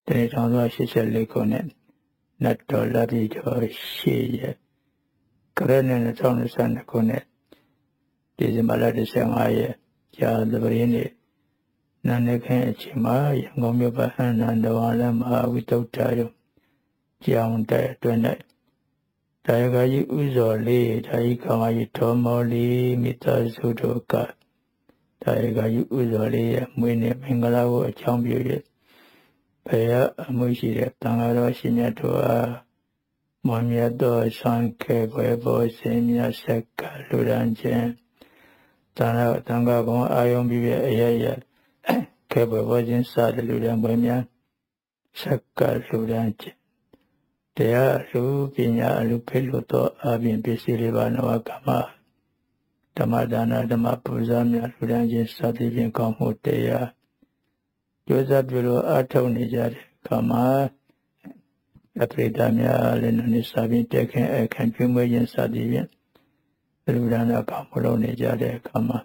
တနေ့1984ခုနှစ်နတ်တော်လပြည့်ကျော်8ရက်ကရနဲ့2022ခုနှစ်ဒီဇင်ဘာလ15ရက်ကြာသပတေးနေ့နာနေခင်းအချိန်မှာရန်ကုန်မြို့ဗဟန်းနန္ဒဝါလမဟာဝိတုဒ္ဓယုံကြောင်းတဲ့အတွင်း၌တာယကကြီးဥဇော်လေးတာယကမကြီးထောမောလေးမိသားစုတို့ကတာယကကြီးဥဇော်လေးရဲ့မွေးနေ့မင်္ဂလာကိုအကြောင်းပြု၍ဘယ်အမှုရှိတဲ့တန်ဃာတော်ရှင်မြတ်တို့အားမွန်မြတ်သောဆံခဲခွဲပေါ်စင်မြတ်ဆက်ကလူရန်ခြင်းတန်ဃာကောင်အာယုံပြီးရဲ့အရရခဲပေါ်ခြင်းစတဲ့လူရန်ပွဲများဆက်ကလူရန်ခြင်းတရားလူပညာလူဖိလို့သောအပြင်ပစ္စည်းလေးပါးနဝကမ္မဓမ္မဒါနဓမ္မပူဇာများလူရန်ခြင်းစသည်ဖြင့်ကောင်းမှုတရားကျိုးစားပြုလို့အထောက်နေကြတဲ့ခါမှာအပရိဒများလည်းနည်းစာပြီးတက်ခင်အခန့်ပြုမွေးခြင်းစသည်ဖြင့်လူရန်ကောင်းမှုလုပ်နေကြတဲ့ခါမှာ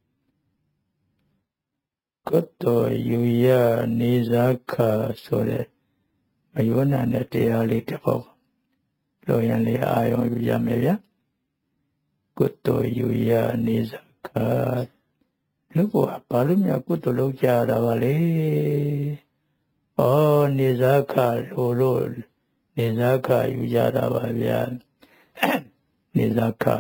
ကုသိုလ်ယူရနေစားခဆိုတဲ့မယောနာနဲ့တရားလေးတစ်ပုဒ်လိုရန်လေးအာရုံယူရမယ်ဗျာကုသိုလ်ယူရနေစားခလူကဘာလို့မြတ်ကုသိုလ်လုပ်ကြတာပါလဲဩနေစားခလို့နေစားခယူကြတာပါဗျာနေစားခ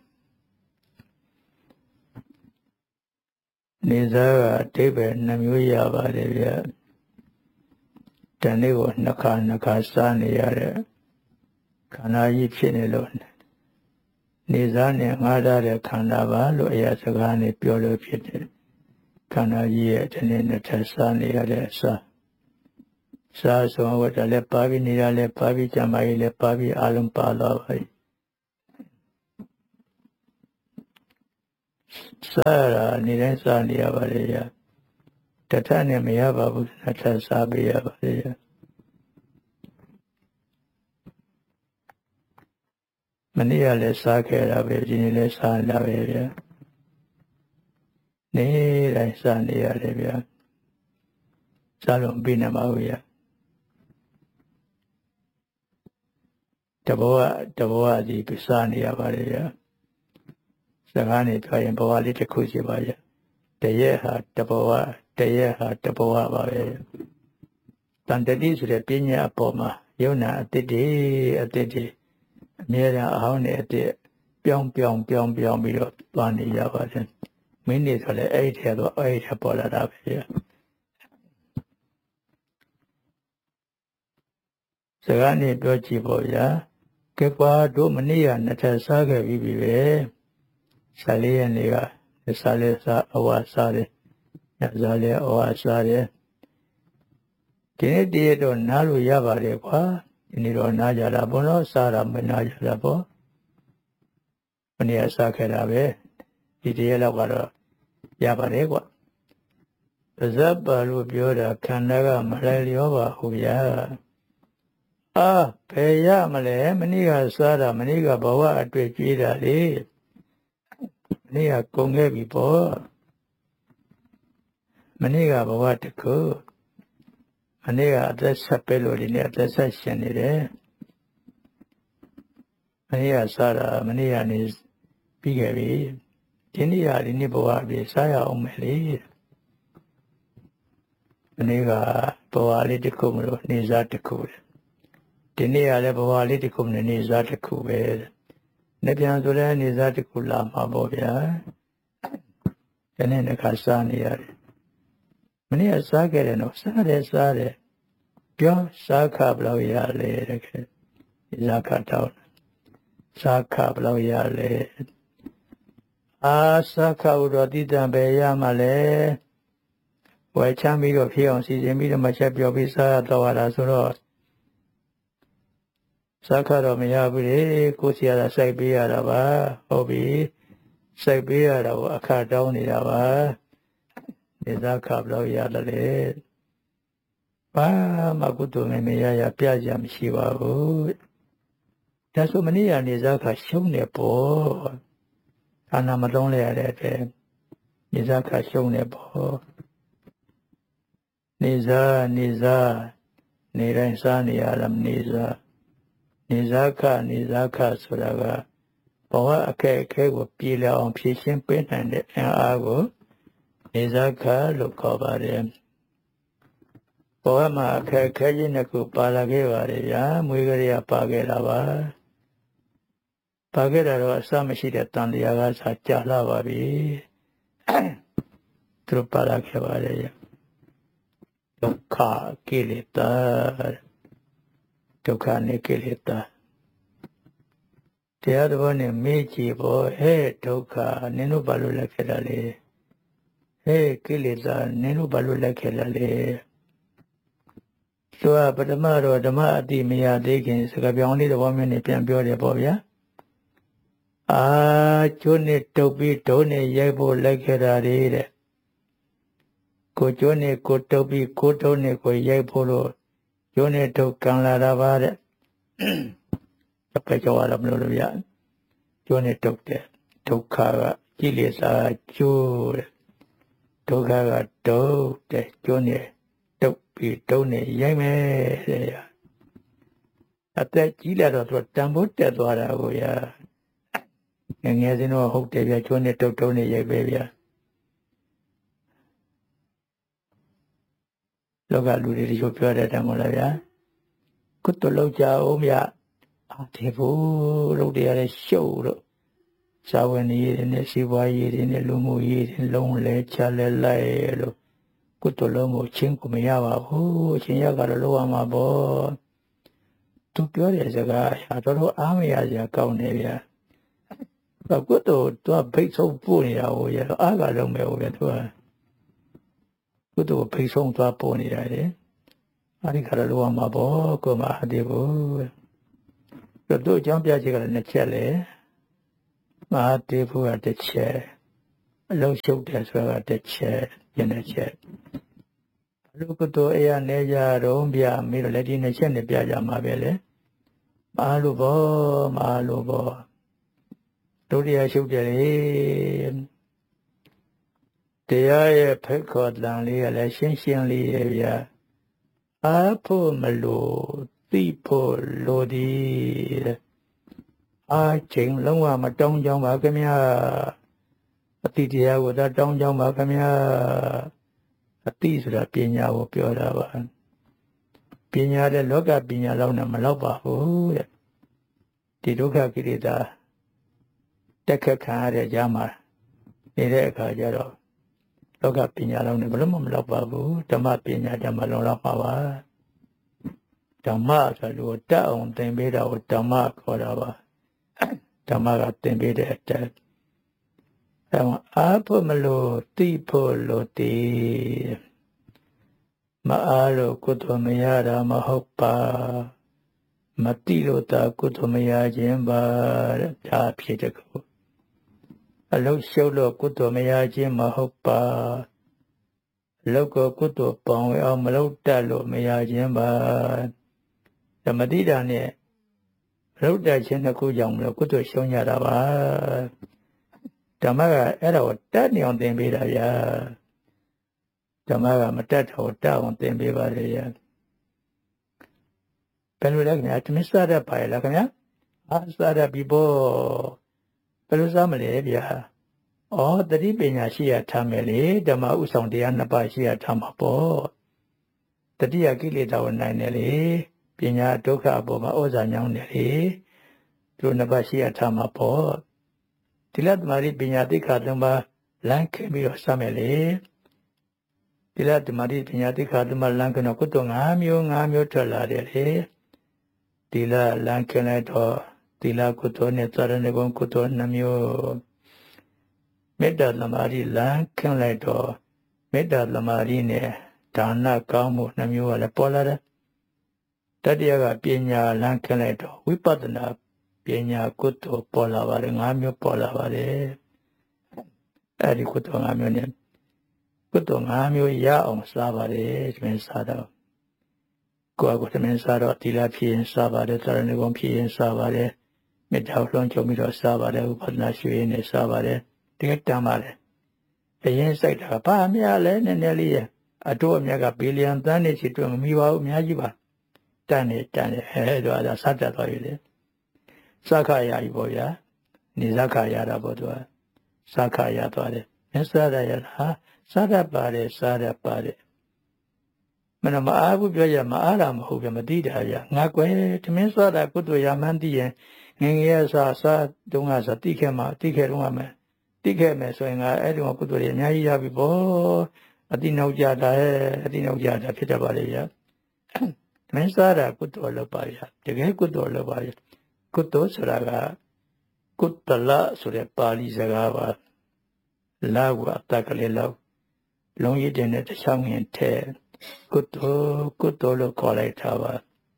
နေစားကအတိပ္ပယ်နှမျိုးရပါတယ်ဗျာတန်လေးကိုနှစ်ခါစားနေရတဲ့ခန္ဓာကြီးဖြစ်နေလို့နေစားနဲ့ငါးထားတဲ့ခန္ဓာပါလို့အရာစကားနဲ့ပြောလို့ဖြစ်တယ်ခန္ဓာကြီးရဲ့ဒီနေ့နှစ်ထပ်စားနေရတဲ့အစားဆုံးဝတ်တယ်လည်းပါပြီးနေရလည်းပါပြီးကြံပါရေးလည်းပါပြီးအလုံးပါတော့ပါပြီစားရနေတိုင်းစားနေရပါလေရတထနဲ့မရပါဘူးနှစ်ထပ်စားပေးရပါလေရမနေ့ကလည်းစားခဲ့တာပဲဒီနေ့လည်းစားလာပဲဗျာနေတိုင်းစားနေရတယ်ဗျာစားလို့ပြီးနေပါဘူးဗျာတဘောဒီစားနေရပါတယ်ဗျာစကားနေပြောရင်ဘဝလေးတစ်ခုရှိပါရဲ့တရက်ဟာတဘောပါပဲတန်တတိဆိုတဲ့ပညာအပေါ်မှာယုံနာအတ္တိအမြဲတမ်းအဟောင်းနဲ့အတ္တိပြောင်းပြီးတော့သွားနေရပါတယ်မင်းနေဆိုလည်းအဲ့ဒီထဲပေါ်လာတာပဲစကားနေပြောကြည့်ပေါ့ဗျာကဲကွာတို့မနေ့ကနှစ်ထပ်စားခဲ့ပြီပဲ14ရက်နေ့ကစားလဲစားအဝါစားတယ်ညစားလဲအဝါစားတယ်ဒီနေ့တည်းတော့နားလို့ရပါတယ်ကွာဒီနေ့တော့နားကြတာဘောလို့စားတာမနာကြတာပေါ့မနေ့ကစားခဲ့တာပဲဒီတည်းလောက်ကတော့ရပါတယ်ကွာပါဇပ်ပါလို့ပြောတာခန္ဓာကမလိုက်လျောပါဘူးဗျာဘယ်ရမလဲမနေ့ကစားတာမနေ့ကဘဝအတွေ့ကြွေးတာလေမနေ့ကကုန်ခဲ့ပြီပေါ့မနေ့ကဘဝတစ်ခုမနေ့ကအသက်ဆက်ပဲလို့ဒီနေ့အသက်ဆက်ရှင်နေတယ်မနေ့ကစားတာမနေ့ကနေပြီးခဲ့ပြီဒီနေ့ဘဝပြေစားရအောင်မယ်လေမနေ့ကဘဝလေးတစ်ခုမလို့နေစားတစ်ခုဒီနေ့ကလည်းဘဝလေးတစ်ခုနဲ့နေစားတစ်ခုပဲနေပြန်ဆိုလည်းနေစားတစ်ခုလာမှာပေါ့ဗျာဒီနေ့တစ်ခါစားနေရတယ်မနေ့ကစားခဲ့တယ်နော်စားတယ်ပြောစားခဘလောက်ရလဲတဲ့ခဲစားခတောင်းစားခဘလောက်ရလဲစားခဥတော်တိတံပဲရမှာလဲဝယ်ချမ်းပြီးတော့ဖြစ်အောင်စီစဉ်ပြီးတော့မှချက်ပြောပြီးစားတော့ရတာဆိုတော့စားခတော့မရဘူးလေကိုစီရတာစိုက်ပေးရတာပါဟုတ်ပြီစိုက်ပေးရတာကိုအခါတောင်းနေတာပါနေစားခဘလောက်ရတယ်လေဘာမှကုသိုလ်မရပြကြမရှိပါဘူးဒါဆိုမနေ့ကနေစားခရှုံးနေပေါ့အာနာမသုံးလဲရတဲ့အတွက်နေစားခရှုံးနေပေါ့နေစားနေတိုင်းစားနေရလားနေစားခဆိုတာကဘဝအခက်အခဲကိုပြေလည်အောင်ဖြည့်ရှင်းပေးနိုင်တဲ့အင်အားကိုနေစားခလို့ခေါ်ပါတယ်ဘဝမှာအခက်အခဲကြီးနှစ်ခုပါလာခဲ့ပါတယ်ဗျာမွေးကလေးကပါခဲ့တာပါခဲ့တာတော့အစမရှိတဲ့တန်တရားကစားကြာလာပါပြီသူတို့ပါလာခဲ့ပါတယ်ဒုက္ခကိလေသာဒုက္ခနဲ့ကိလေသာတရားတော်နဲ့မေးကြည့်ဖို့ဟဲ့ဒုက္ခနင်တို့ဘာလို့လက်ခဲ့တာလဲဟဲ့ကိလေသာနင်တို့ဘာလို့လက်ခဲ့တာလဲသူကပထမတော့ဓမ္မအတိမရသေးခင်စကားပြောင်းလေးတော်မျိုးနဲ့ပြန်ပြောတယ်ပေါ့ဗျာကျိုးနဲ့တုပ်ပြီးဒုံးနဲ့ရိုက်ဖို့လိုက်ခဲ့တာလေတဲ့ကိုကျိုးနဲ့ကိုတုပ်ပြီးကိုဒုံးနဲ့ကိုရိုက်ဖို့လို့ကျိုးနဲ့တုပ်ကန်လာတာပါတဲ့အပကြောရမလို့ရကျိုးနဲ့တုပ်တဲ့ဒုက္ခကကိလေသာကျိုးတဲ့ဒုက္ခကဒုတ်တဲ့ကျိုးနဲ့တုပ်ပြီးဒုံးနဲ့ရိုက်မယ်တဲ့အသက်ကြီးလာတော့သူတန်ဖိုးတက်သွားတာကိုငယ်စဉ်တော့ဟုတ်တယ်ဗျကျွန်းနဲ့တုတ်နဲ့ရိုက်ပဲဗျလောကလူတွေဒီလိုပြောတဲ့တမ်းမလားဗျာကုသလောက်ကြအောင်ဗျဒီဘူးလုပ်တယ်ရတဲ့ရှုပ်တော့စာဝင်ရည်နဲ့စီပွားရည်နဲ့လူမှုရည်လုံးလဲချလဲလိုက်လို့ကုသလုံးကိုချင်းကိုမရပါဘူးအချင်းရကတော့လောက်ရမှာပေါ့သူပြောတဲ့စကားတော်အားမရစရာကောင်းနေဗျာကုသိုလ်သူကဖိတ်ဆုံးပို့နေတာကိုရတော့အားကလုံးမဲ့ဟုတ်ဗျာသူကကုသိုလ်ဖိတ်ဆုံးသွားပို့နေတာလေအဲ့ဒီခါတော့လောကမှာပေါ့ကိုမအသေးဘူးတို့အကြောင်းပြချက်ကလည်းနှစ်ချက်လေမဟာတေဖို့ကတစ်ချက်အလုံးရှုပ်တယ်ဆိုတာကတစ်ချက်ညနေချက်ဘလို့ကုသိုလ်အရာနေကြတော့ပြမေးတော့လက်ဒီနှစ်ချက်နဲ့ပြကြမှာပဲလေမဟာလို့ပေါ့ဒုတိယရှုပ်တယ်လေတရားရဲ့ဖိတ်ခေါ်တန်လေးကလည်းရှင်းလေးရဲ့ဗျာအားဖို့မလို့သိဖို့လိုသည်အားချိန်လုံးဝမတောင်းကြောင်းပါခင်ဗျာအတိတရားကိုသာတောင်းကြောင်းပါခင်ဗျာအတိဆိုတာပညာကိုပြောတာပါပညာတဲ့လောကပညာလောက်နဲ့မလောက်ပါဘူးတဲ့ဒီဒုက္ခကိလေသာတက်ခက်ခံရတဲ့ကြားမှာနေတဲ့အခါကျတော့လောကပညာလုံးနဲ့ဘယ်လို့မှမလောက်ပါဘူးဓမ္မပညာဓမ္မလုံးလောက်ပါပါဓမ္မဆိုလို့တတ်အောင်သင်ပေးတာကိုဓမ္မခေါ်တာပါဓမ္မကသင်ပေးတဲ့အတက်အားဖို့မလို့သိဖို့လို့တည်မအားလို့ကုသိုလ်မရတာမဟုတ်ပါမတိလို့သာကုသိုလ်မရခြင်းပါတဲ့ဒါဖြစ်တဲ့ကိုအလုရှုပ်လို့ကုသိုလ်မရခြင်းမဟုတ်ပါအလုကိုကုသိုလ်ပေါင်းအောင်မလုပ်တတ်လို့မရခြင်းပါသမတိတာနဲ့မလုပ်တတ်ခြင်းတစ်ခုကြောင့်မလို့ကုသိုလ်ရှုံးရတာပါဓမ္မကအဲ့ဒါကိုတတ်နေအောင်သင်ပေးတာဗျာဓမ္မကမတတ်တော့တတ်အောင်သင်ပေးပါလေဗျာဘယ်လိုလဲခင်ဗျာသမစ္ဆရပါရလားခင်ဗျာစားရပြီပေါ့ဘယ်လိုစားမလဲဗျာတတိပညာရှိရထားမယ်လေဓမ္မဥဆောင်တရားနှစ်ပါးရှိရထားမှာပေါ့တတိယကိလေသာကိုနိုင်တယ်လေပညာဒုက္ခအပေါ်မှာဩဇာညောင်းတယ်လေသူတို့နှစ်ပါးရှိရထားမှာပေါ့ဒီလသမารိပညာသိက္ခာသုံးပါးလမ်းခင်ပြီးတော့စမယ်လေဒီလသမารိပညာသိက္ခာသုံးပါးလမ်းခင်တော့ကုသိုလ်5မျိုးထွက်လာတယ်လေဒီလလမ်းခင်လိုက်တော့ဒီလကုသိုလ်နဲ့သရဏဂုံကုသိုလ်2မျိုးမေတ္တာသမารိလမ်းခင်လိုက်တော့မေတ္တာသမารိနဲ့ဒါနကောင်းမှု2မျိုးကလည်းပေါ်လာတယ်တတိယကပညာလမ်းခင်လိုက်တော့ဝိပဿနာပညာကုသိုလ်ပေါ်လာပါတယ်5မျိုးပေါ်လာပါတယ်အဲဒီကုသိုလ်5မျိုးနဲ့ကုသိုလ်5မျိုးရအောင်စားပါတယ်ဒီမင်းစားတော့ကိုယ်ကဒီမင်းစားတော့သီလဖြစ်ရင်စားပါတယ်သရဏဂုံဖြစ်ရင်စားပါတယ်မေတ္တာလွှမ်းခြုံပြီးတော့စားပါတယ်ဥပဒနာရွှေနဲ့စားပါတယ်တကယ်တမ်းပါတယ်အရင်စိုက်တာဘာများလဲနည်းနည်းလေးရအတို့အမြတ်ကဘီလီယံသန်းနဲ့ချီတွက်မမီပါဘူးအများကြီးပါတန်နေတော့ဒါစတတ်သွားပြီလေစခါရပြီပေါ့ဗျာနေစခါရတာပေါ့သူကစခါရသွားတယ်မင်းစားရတာစားတတ်ပါတယ်မနမအားဘူးပြောရမအားတာမဟုတ်ဗျမသိတာဗျငါကွယ်တမင်းစားတာကုသိုလ်ရမှန်းသိရင်ငငယ်စားတုံးကစားတိခဲ့တော့မယ်တိခဲ့မယ်ဆိုရင်ငါအဲ့ဒီမှာကုသိုလ်ရအများကြီးရပြီပေါ့အတိနောက်ကြတာဖြစ်တတ်ပါလေဗျမင်းစားတာကုသိုလ်လုပ်ပါဗျတကယ်ကုသိုလ်လုပ်ပါဗျကုသိုလ်ဆိုတာကကုတလဆိုတဲ့ပါဠိစကားပါလာကအတကလေးလောက်လုံးရည်တဲ့တခြားငင်ထဲကုသိုလ်လို့ခေါ်လိုက်တာပါ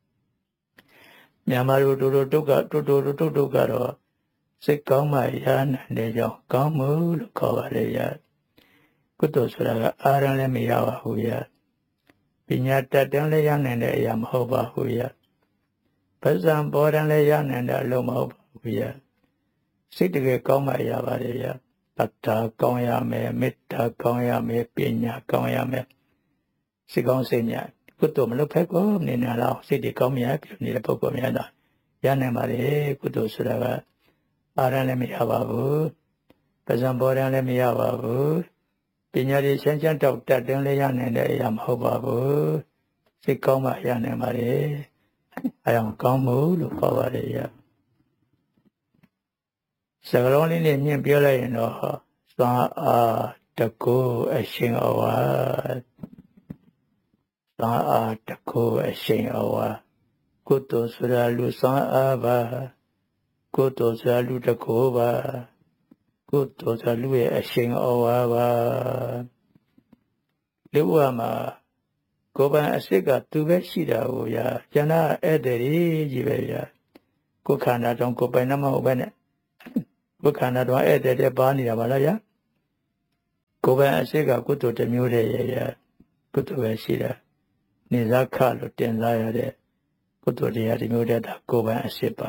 မြန်မာတို့တုတ်ကတော့စိတ်ကောင်းမှရနိုင်တဲ့ကြောင့်ကောင်းမှုလို့ခေါ်ပါလေရကုသိုလ်ဆိုတာကအာရလည်းမရပါဘူးရပညာတတ်တယ်လည်းရနိုင်တဲ့အရာမဟုတ်ပါဘူးရပဇံပေါ်တယ်လည်းရနိုင်တဲ့အလုပ်မဟုတ်ပါဘူးရစိတ်တကယ်ကောင်းမှရပါတယ်ရတတ္တာကောင်းရမယ်မေတ္တာကောင်းရမယ်ပညာကောင်းရမယ်စိတ်ကောင်းစိတ်ညကုသိုလ်မလုပ်ဖက်ကိုနေနေတော့စိတ်တွေကောင်းမြတ်ပြုနေတဲ့ပုဂ္ဂိုလ်များတော့ရနိုင်ပါလေကုသိုလ်ဆိုတာကအာရလည်းမရပါဘူးပဇံပေါ်တယ်လည်းမရပါဘူးပညာတွေချမ်းတောက်တတ်တယ်လည်းရနိုင်တဲ့အရာမဟုတ်ပါဘူးစိတ်ကောင်းမှရနိုင်ပါလေအဲအောင်ကောင်းမှုလို့ခေါ်ပါလေရစကားလုံးလေးနဲ့ညှင့်ပြောလိုက်ရင်တော့သာအာတကူအရှင်အဝါသာအာတကူအရှင်အဝါကုသိုလ်ဆိုတာလူသာအာပါကုသိုလ်ဆိုတာလူတကူပါကုသိုလ်ဆိုတာလူရဲ့အရှင်အဝါပါလူဝမှာကိုယ်ပိုင်အစစ်ကသူပဲရှိတာကိုရကျန်တာဧည့်သည်ကြီးပဲရကိုယ်ခန္ဓာတောင်ကိုယ်ပိုင်နမဟုတ်ပဲနဲ့ဘုခန္ဓာတော်ဧည့်သည်တဲ့ပါနေတာပါလားဗျာကိုယ်ပိုင်အစစ်ကကုသိုလ်တစ်မျိုးတည်းရကုသိုလ်ပဲရှိတာနေဇခလို့တင်စားရတဲ့ကုသိုလ်တရားတစ်မျိုးတည်းဒါကိုယ်ပိုင်အစစ်ပါ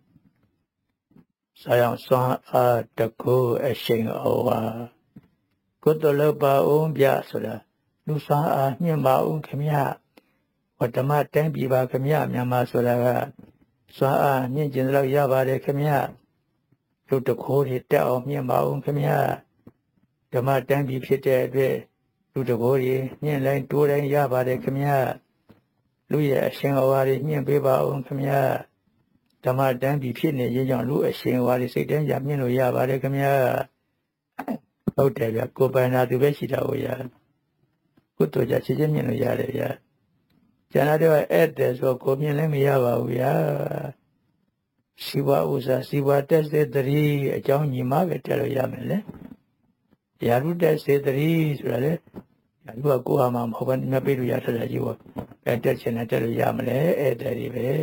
ဆာယောင်စွမ်းအားတကူအရှိန်အဝါကုသိုလ်လုပ်ပါဦးဗျဆိုတာလူစွမ်းအားမြင့်ပါဦးခမရဝတ္တမတိုင်းပြည်ပါခမရမြန်မာဆိုတာကစွမ်းအားမြင့်ကျင်တော့ရပါတယ်ခမရလူတကိုးတွေတက်အောင်မြင့်ပါဦးခမရဓမ္မတန်းပြီးဖြစ်တဲ့အတွက်လူတကိုးတွေမြင့်လိုက်တိုးတိုင်းရပါတယ်ခမရလူရဲ့အရှင်အဝါတွေမြင့်ပေးပါဦးခမရဓမ္မတန်းပြီးဖြစ်နေရင်ကြောင့်လူအရှင်အဝါတွေစိတ်တိုင်းရမြင့်လို့ရပါတယ်ခမရဟုတ်တယ်ဗျကိုယ်ပိုင်နာသူပဲရှိတာကိုရကုသိုလ်ကြချစ်ချင်းမြင့်လို့ရတယ်ဗျကျန်တဲ့ဧည့်သည်ဆိုကိုမြင့်လည်းမရပါဘူးဗျစီဝါဥစ္စာစီဝါတက်စေတရီအကြောင်းညီမပဲတက်လို့ရမယ်လေရာထုတက်စေတရီဆိုတာလေရာထုကကိုယ်ဟာမှမဟုတ်ဘဲမြတ်ပေးလို့ရထတာကြီးပေါ့အဲတက်ချင်တယ်တက်လို့ရမလဲဧည့်သည်တွေပဲ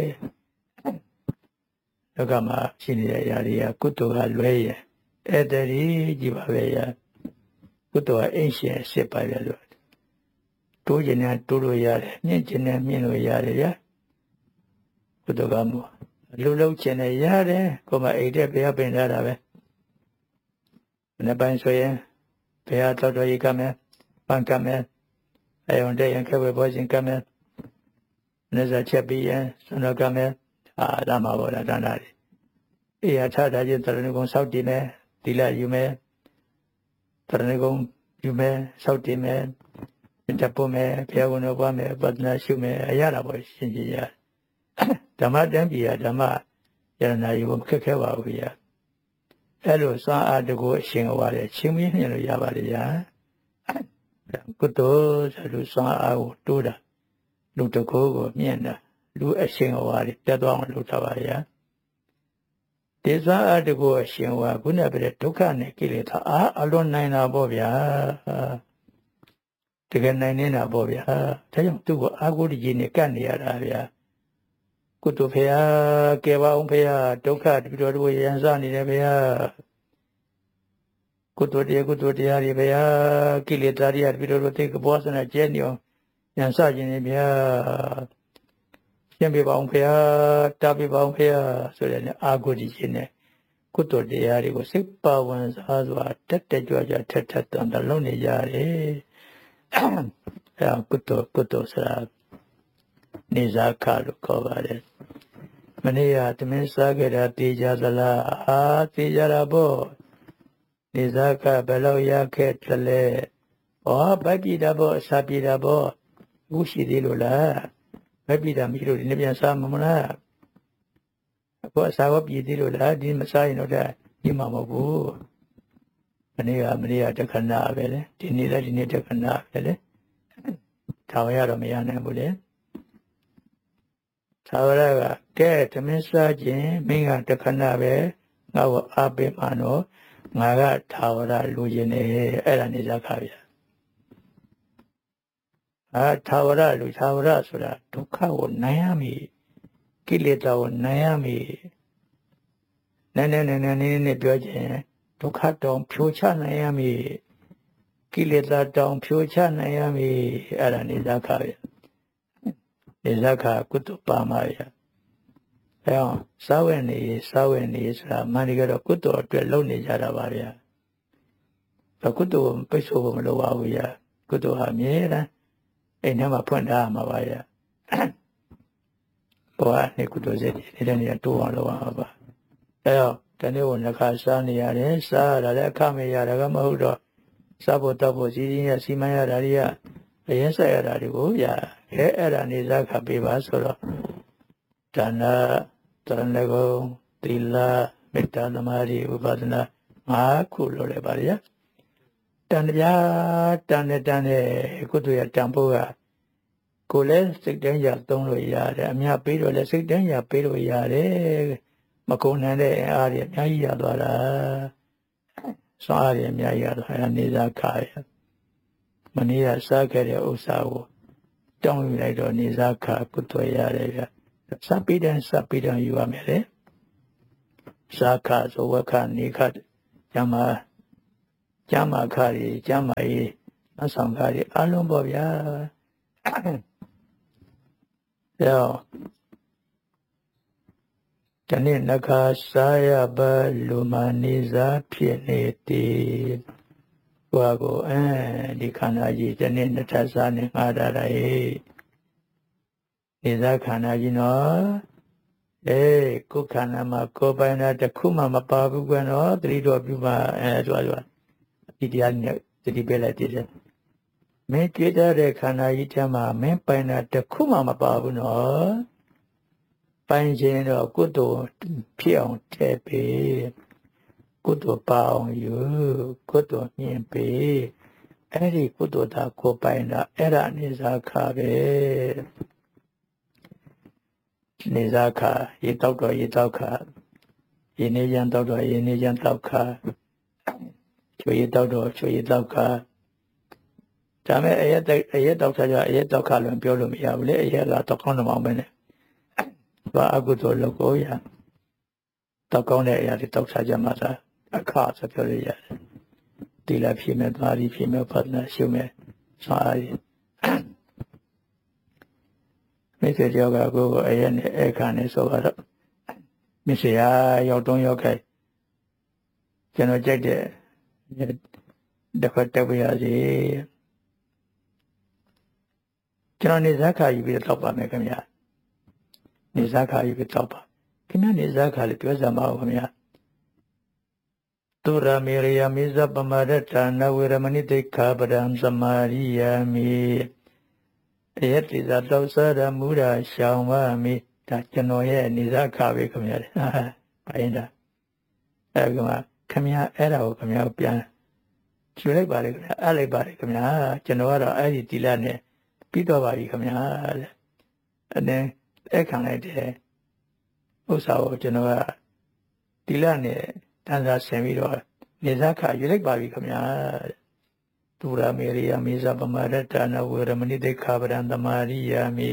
လောကမှာရှိနေတဲ့ຢာတွေကကုသိုလ်ကလွဲရင်ဧည့်သည်ကြီးပါပဲရကုသိုလ်ကအိမ်ရှင်အစ်ပါပဲလို့တိုးကျင်တယ်တိုးလို့ရတယ်မြင့်ကျင်တယ်မြင့်လို့ရတယ်ဗျာကုသိုလ်ကမို့လူလုံးကျင်တယ်ရတယ်ကိုမအိတ်တဲ့ဘုရားပင်ထားတာပဲမနေ့ပိုင်းဆိုရင်ဘုရားတော်ကြီးကမယ်ပန်းကမယ်အယုံတဲ့ရင်ခက်ဝဲပေါ်ခြင်းကမယ်နေ့စားချက်ပြီးရင်ဆွမ်းတော်ကမယ်ဒါမှဘောလားတန်တာတွေအေးရထတာချင်းတရဏဂုံစောက်တည်မယ်သီလယူမယ်တရဏဂုံယူမယ်စောက်တည်မယ်တပုမယ်ဘုရားကုံတော်ပွားမယ်ပဒနာရှုမယ်အရတာပေါ့ရှင်းကြရဓမ္မတန်းပြည်ဓမ္မယရနာယူခက်ခဲပါဘူးဗျာအဲ့လိုစွမ်းအားတကူအရှင်ဟောတယ်ချင်းမင်းမြင်လို့ရပါလေဗျာကုသိုလ်ဆိုလို့စွမ်းအားကိုတိုးတာလူတကူကိုမြင်တာလူအရှင်ဟောတယ်တက်သွားအောင်လုပ်တာပါဗျာဒီစွမ်းအားတကူအရှင်ဟောခုနကပြတဲ့ဒုက္ခနဲ့ကိလေသာအားအလွန်နိုင်တာပေါ့ဗျာတကယ်နိုင်နေတာပေါ့ဗျာဒါကြောင့်သူ့ကိုအာကိုတကြီးနဲ့ကတ်နေရတာဗျာကုသိုလ်ဖေဟာကဲပါအောင်ဖေဟာဒုက္ခတပိတော်တို့ရန်စနေတယ်ဖေဟာကုသိုလ်တရားတွေဖေဟာကိလေသာတွေတပိတော်တို့သိကဘောစနာကျဲနေအောင်ရန်စခြင်းတွေဗျာရှင်းပြပါအောင်ဖေဟာတာပြပါအောင်ဖေဟာဆိုတဲ့အာကိုတကြီးနဲ့ကုသိုလ်တရားတွေကိုစိတ်ပါဝင်စားစွာတက်တက်ကြွကြွထက်ထက်တန်တလုံးနေကြတယ်ကုသိုလ်ဆိုတာနေဇာခလို့ခေါ်ပါတယ်မနေ့ကသမင်းစားခဲ့တာတေးကြသလားတေးကြတာပေါ့နေဇာခဘယ်လောက်ရခဲ့တလဲဗောဗတ်ပြည်တာပေါ့အစာပြည်တာပေါ့အခုရှိသေးလို့လားဗတ်ပြည်တာမရှိလို့ဒီနေ့ပြန်စားမမလားအခုအစာရောပြည်သေးလို့လားဒီမစားရင်တော့ဒီမှာမဟုတ်ဘူးမနေ့ကတခဏပဲလေဒီနေ့လည်းဒီနေ့တခဏပဲလေထာဝရတော့မရနိုင်ဘူးလေထာဝရကကဲသမင်းစားခြင်းမင်းကတခဏပဲငါ့ကိုအားပေးမှတော့ငါကထာဝရလူချင်းနေအဲ့ဒါနေဇာခဗျာထာဝရလူထာဝရဆိုတာဒုက္ခကိုနိုင်ရမည်ကိလေသာကိုနိုင်ရမည်နည်းနည်းပြောခြင်းဒုက္ခတောင်ဖြိုချနိုင်ရမည်ကိလေသာတောင်ဖြိုချနိုင်ရမည်အဲ့ဒါနေဇာခဗျာနေဇာခကုတ္တပါမဗျာအဲအောင်စာဝတ်နေဆိုတာမှန်တကယ်တော့ကုတ္တအတွက်လုပ်နေကြတာပါဗျာကုတ္တကိုပိတ်ဆို့ဖို့မလိုပါဘူးဗျာကုတ္တဟာအမြဲတမ်းအိမ်ထဲမှာဖွင့်ထားမှာပါဗျာဘောကနေကုတ္တစိတ်နေတဲ့နေရာတိုးအောင်လုပ်အောင်ပါအဲတော့တနေ့ကနှစ်ခါစားနေရတယ်စားရတာလည်းအခမဲ့ရတာကမဟုတ်တော့စားဖို့တောက်ဖို့စီစဉ်ရစီမံရတာတွေကအရင်ဆက်ရတာတွေကိုဗျာအဲ့ဒါနေဇာခပေးပါဆိုတော့ဒါနတရဏဂုံသီလမေတ္တာသမာဓိဥပဒနာ5ခုလို့လည်းပါဗျာတန်တဲ့ကုသိုလ်ရတန်ဖို့ကကိုယ်လည်းစိတ်တိုင်းရသုံးလို့ရတယ်အများပေးတော့လည်းစိတ်တိုင်းရပေးလို့ရတယ်မကုန်နိုင်တဲ့အင်အားတွေအများကြီးရသွားတာစွမ်းအားတွေအများကြီးရသွားတာနေဇာခရမနေ့ကစားခဲ့တဲ့ဥစ္စာကိုတောင်းယူလိုက်တော့နေဇာခကုသိုလ်ရတယ်ဗျစပိဒံယူရမယ်လေစာခဆိုဝခနေခကျမ်းမာခရီကျမ်းမာရေးအဆောင်ခရီအလုံးပေါ့ဗျာတနေ့နှခါစားရပါလူမနေစားဖြစ်နေသည်ဘုရားကိုဒီခန္ဓာကြီးတနေ့နှစ်ထပ်စားနေငါတာရဲ့နေစားခန္ဓာကြီးနော်ကိုယ်ခန္ဓာမှာကိုယ်ပိုင်တာတစ်ခုမှမပါဘူးကွနော်သတိတော်ပြုပါဆိုတာဒီတရားနဲ့သတိပေးလိုက်တယ်မင်းကြွတဲ့ခန္ဓာကြီးထဲမှာမင်းပိုင်တာတစ်ခုမှမပါဘူးနော်ပိုင်ခြင်းတော့ကုသိုလ်ဖြစ်အောင်ထည့်ပေးကုသိုလ်ပါအောင်ယူကုသိုလ်မြင်ပေးအဲ့ဒီကုသိုလ်သာကိုယ်ပိုင်တာအဲ့ဒါနေဇာခပဲနေဇာခရေတောက်တော့ရေတောက်ခရေနေကြံတောက်တော့ရေနေကြံတောက်ခချွေရေတောက်တော့ချွေရေတောက်ခဒါမဲ့အရက်တောက်ခကြအရက်တောက်ခလို့ပြောလို့မရဘူးလေအရက်ကတော့ကောင်းတယ်မအောင်ပဲနဲ့ဘာအကုသိုလ်လုပ်ကိုရတောက်ကောင်းတဲ့အရာတွေတောက်စားကြမှာသာအခါဆိုပြောလို့ရတယ်တိလဖြစ်မဲ့သွားပြီးဖြစ်မဲ့ဖတ်နာရှုမဲ့စားရမိစေကြောကကိုအရက်နဲ့အခါနဲ့ဆိုတော့မစ္စရာရောက်တုံးရောက်ခဲ့ကျွန်တော်ကြိုက်တဲ့တစ်ခါတက်ပြရစီကျွန်တော်နေဇာခါယူပြီးတော့ပါမယ်ခင်ဗျာနေဇာခါယူပြီးတော့ပါခင်ဗျာနေဇာခါလေးပြောစမ်းပါဦးခင်ဗျာသုရမေရယမိဇပမရတနဝေရမဏိတိခာပဒံသမာရိယာမိအယတိဇာတောစရမူရာရှောင်းပါမိဒါကျွန်တော်ရဲ့နေဇာခါပဲခင်ဗျာပိုင်းတာအဲ့ကမှခင်ဗျာအဲ့ဒါကိုခင်ဗျာပြန်ကျွေးလိုက်ပါလေခင်ဗျာအဲ့လိုက်ပါလေခင်ဗျာကျွန်တော်ကတော့အဲ့ဒီတိလနဲ့ပြီးတော့ပါပြီခင်ဗျာတဲ့အဲ့ခံလိုက်တယ်ဥစ္စာကိုကျွန်တော်ကတိလနဲ့တန်စာဆင်ပြီးတော့နေဇာခရွေးလိုက်ပါပြီခင်ဗျာတူရာမေရိယာမေဇပမရတနဝေရမဏိတေခာပရံသမာရိယာမိ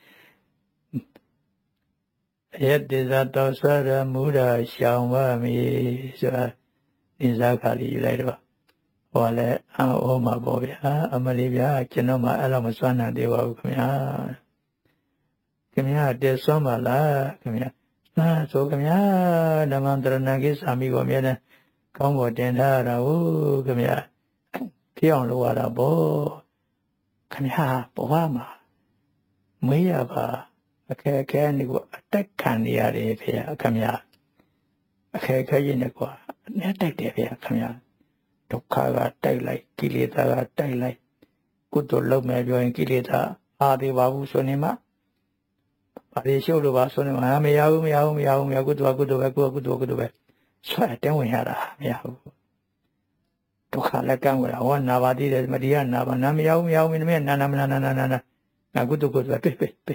အယတိဇာတောစရမူရာရှောင်းပါမိဆိုတာနေဇာခလေးယူလိုက်တော့ဟောလဲအောမှာပေါ့ဗျာအမလေးဗျာကျွန်တော်မှအဲ့လိုမစွမ်းနိုင်သေးပါဘူးခင်ဗျာခင်ဗျာတဲစွမ်းပါလားခင်ဗျာဆိုခင်ဗျာဓမ္မန္တရဏကိသာမိကိုအမြဲတမ်းကောင်းပေါ်တင်ထားရတာဟုတ်ခင်ဗျာဖြစ်အောင်လုပ်ရတာပေါ့ခင်ဗျာဘဝမှာမွေးရပါအခက်နေကိုအတက်ခံနေရတယ်ဖေခင်ဗျာအခက်ကြီးနေကွာအနဲ့တိုက်တယ်ဖေခင်ဗျာဒုက္ခကတိုက်လိုက်ကိလေသာကတိုက်လိုက်ကုသိုလ်လုပ်မယ်ပြောရင်ကိလေသာအားသေးပါဘူးဆိုနေမှဘာတွေရှုပ်လို့ပါဆိုနေမှမရဘူးကုသိုလ်ပဲဆွဲတင်းဝင်ရတာမရဘူးဒုက္ခလက်ကမ်းလာဟောနာပါသေးတယ်မတရားနာပါနာမရဘူးမင်းမနာငါကုသိုလ်ပဲအဲ့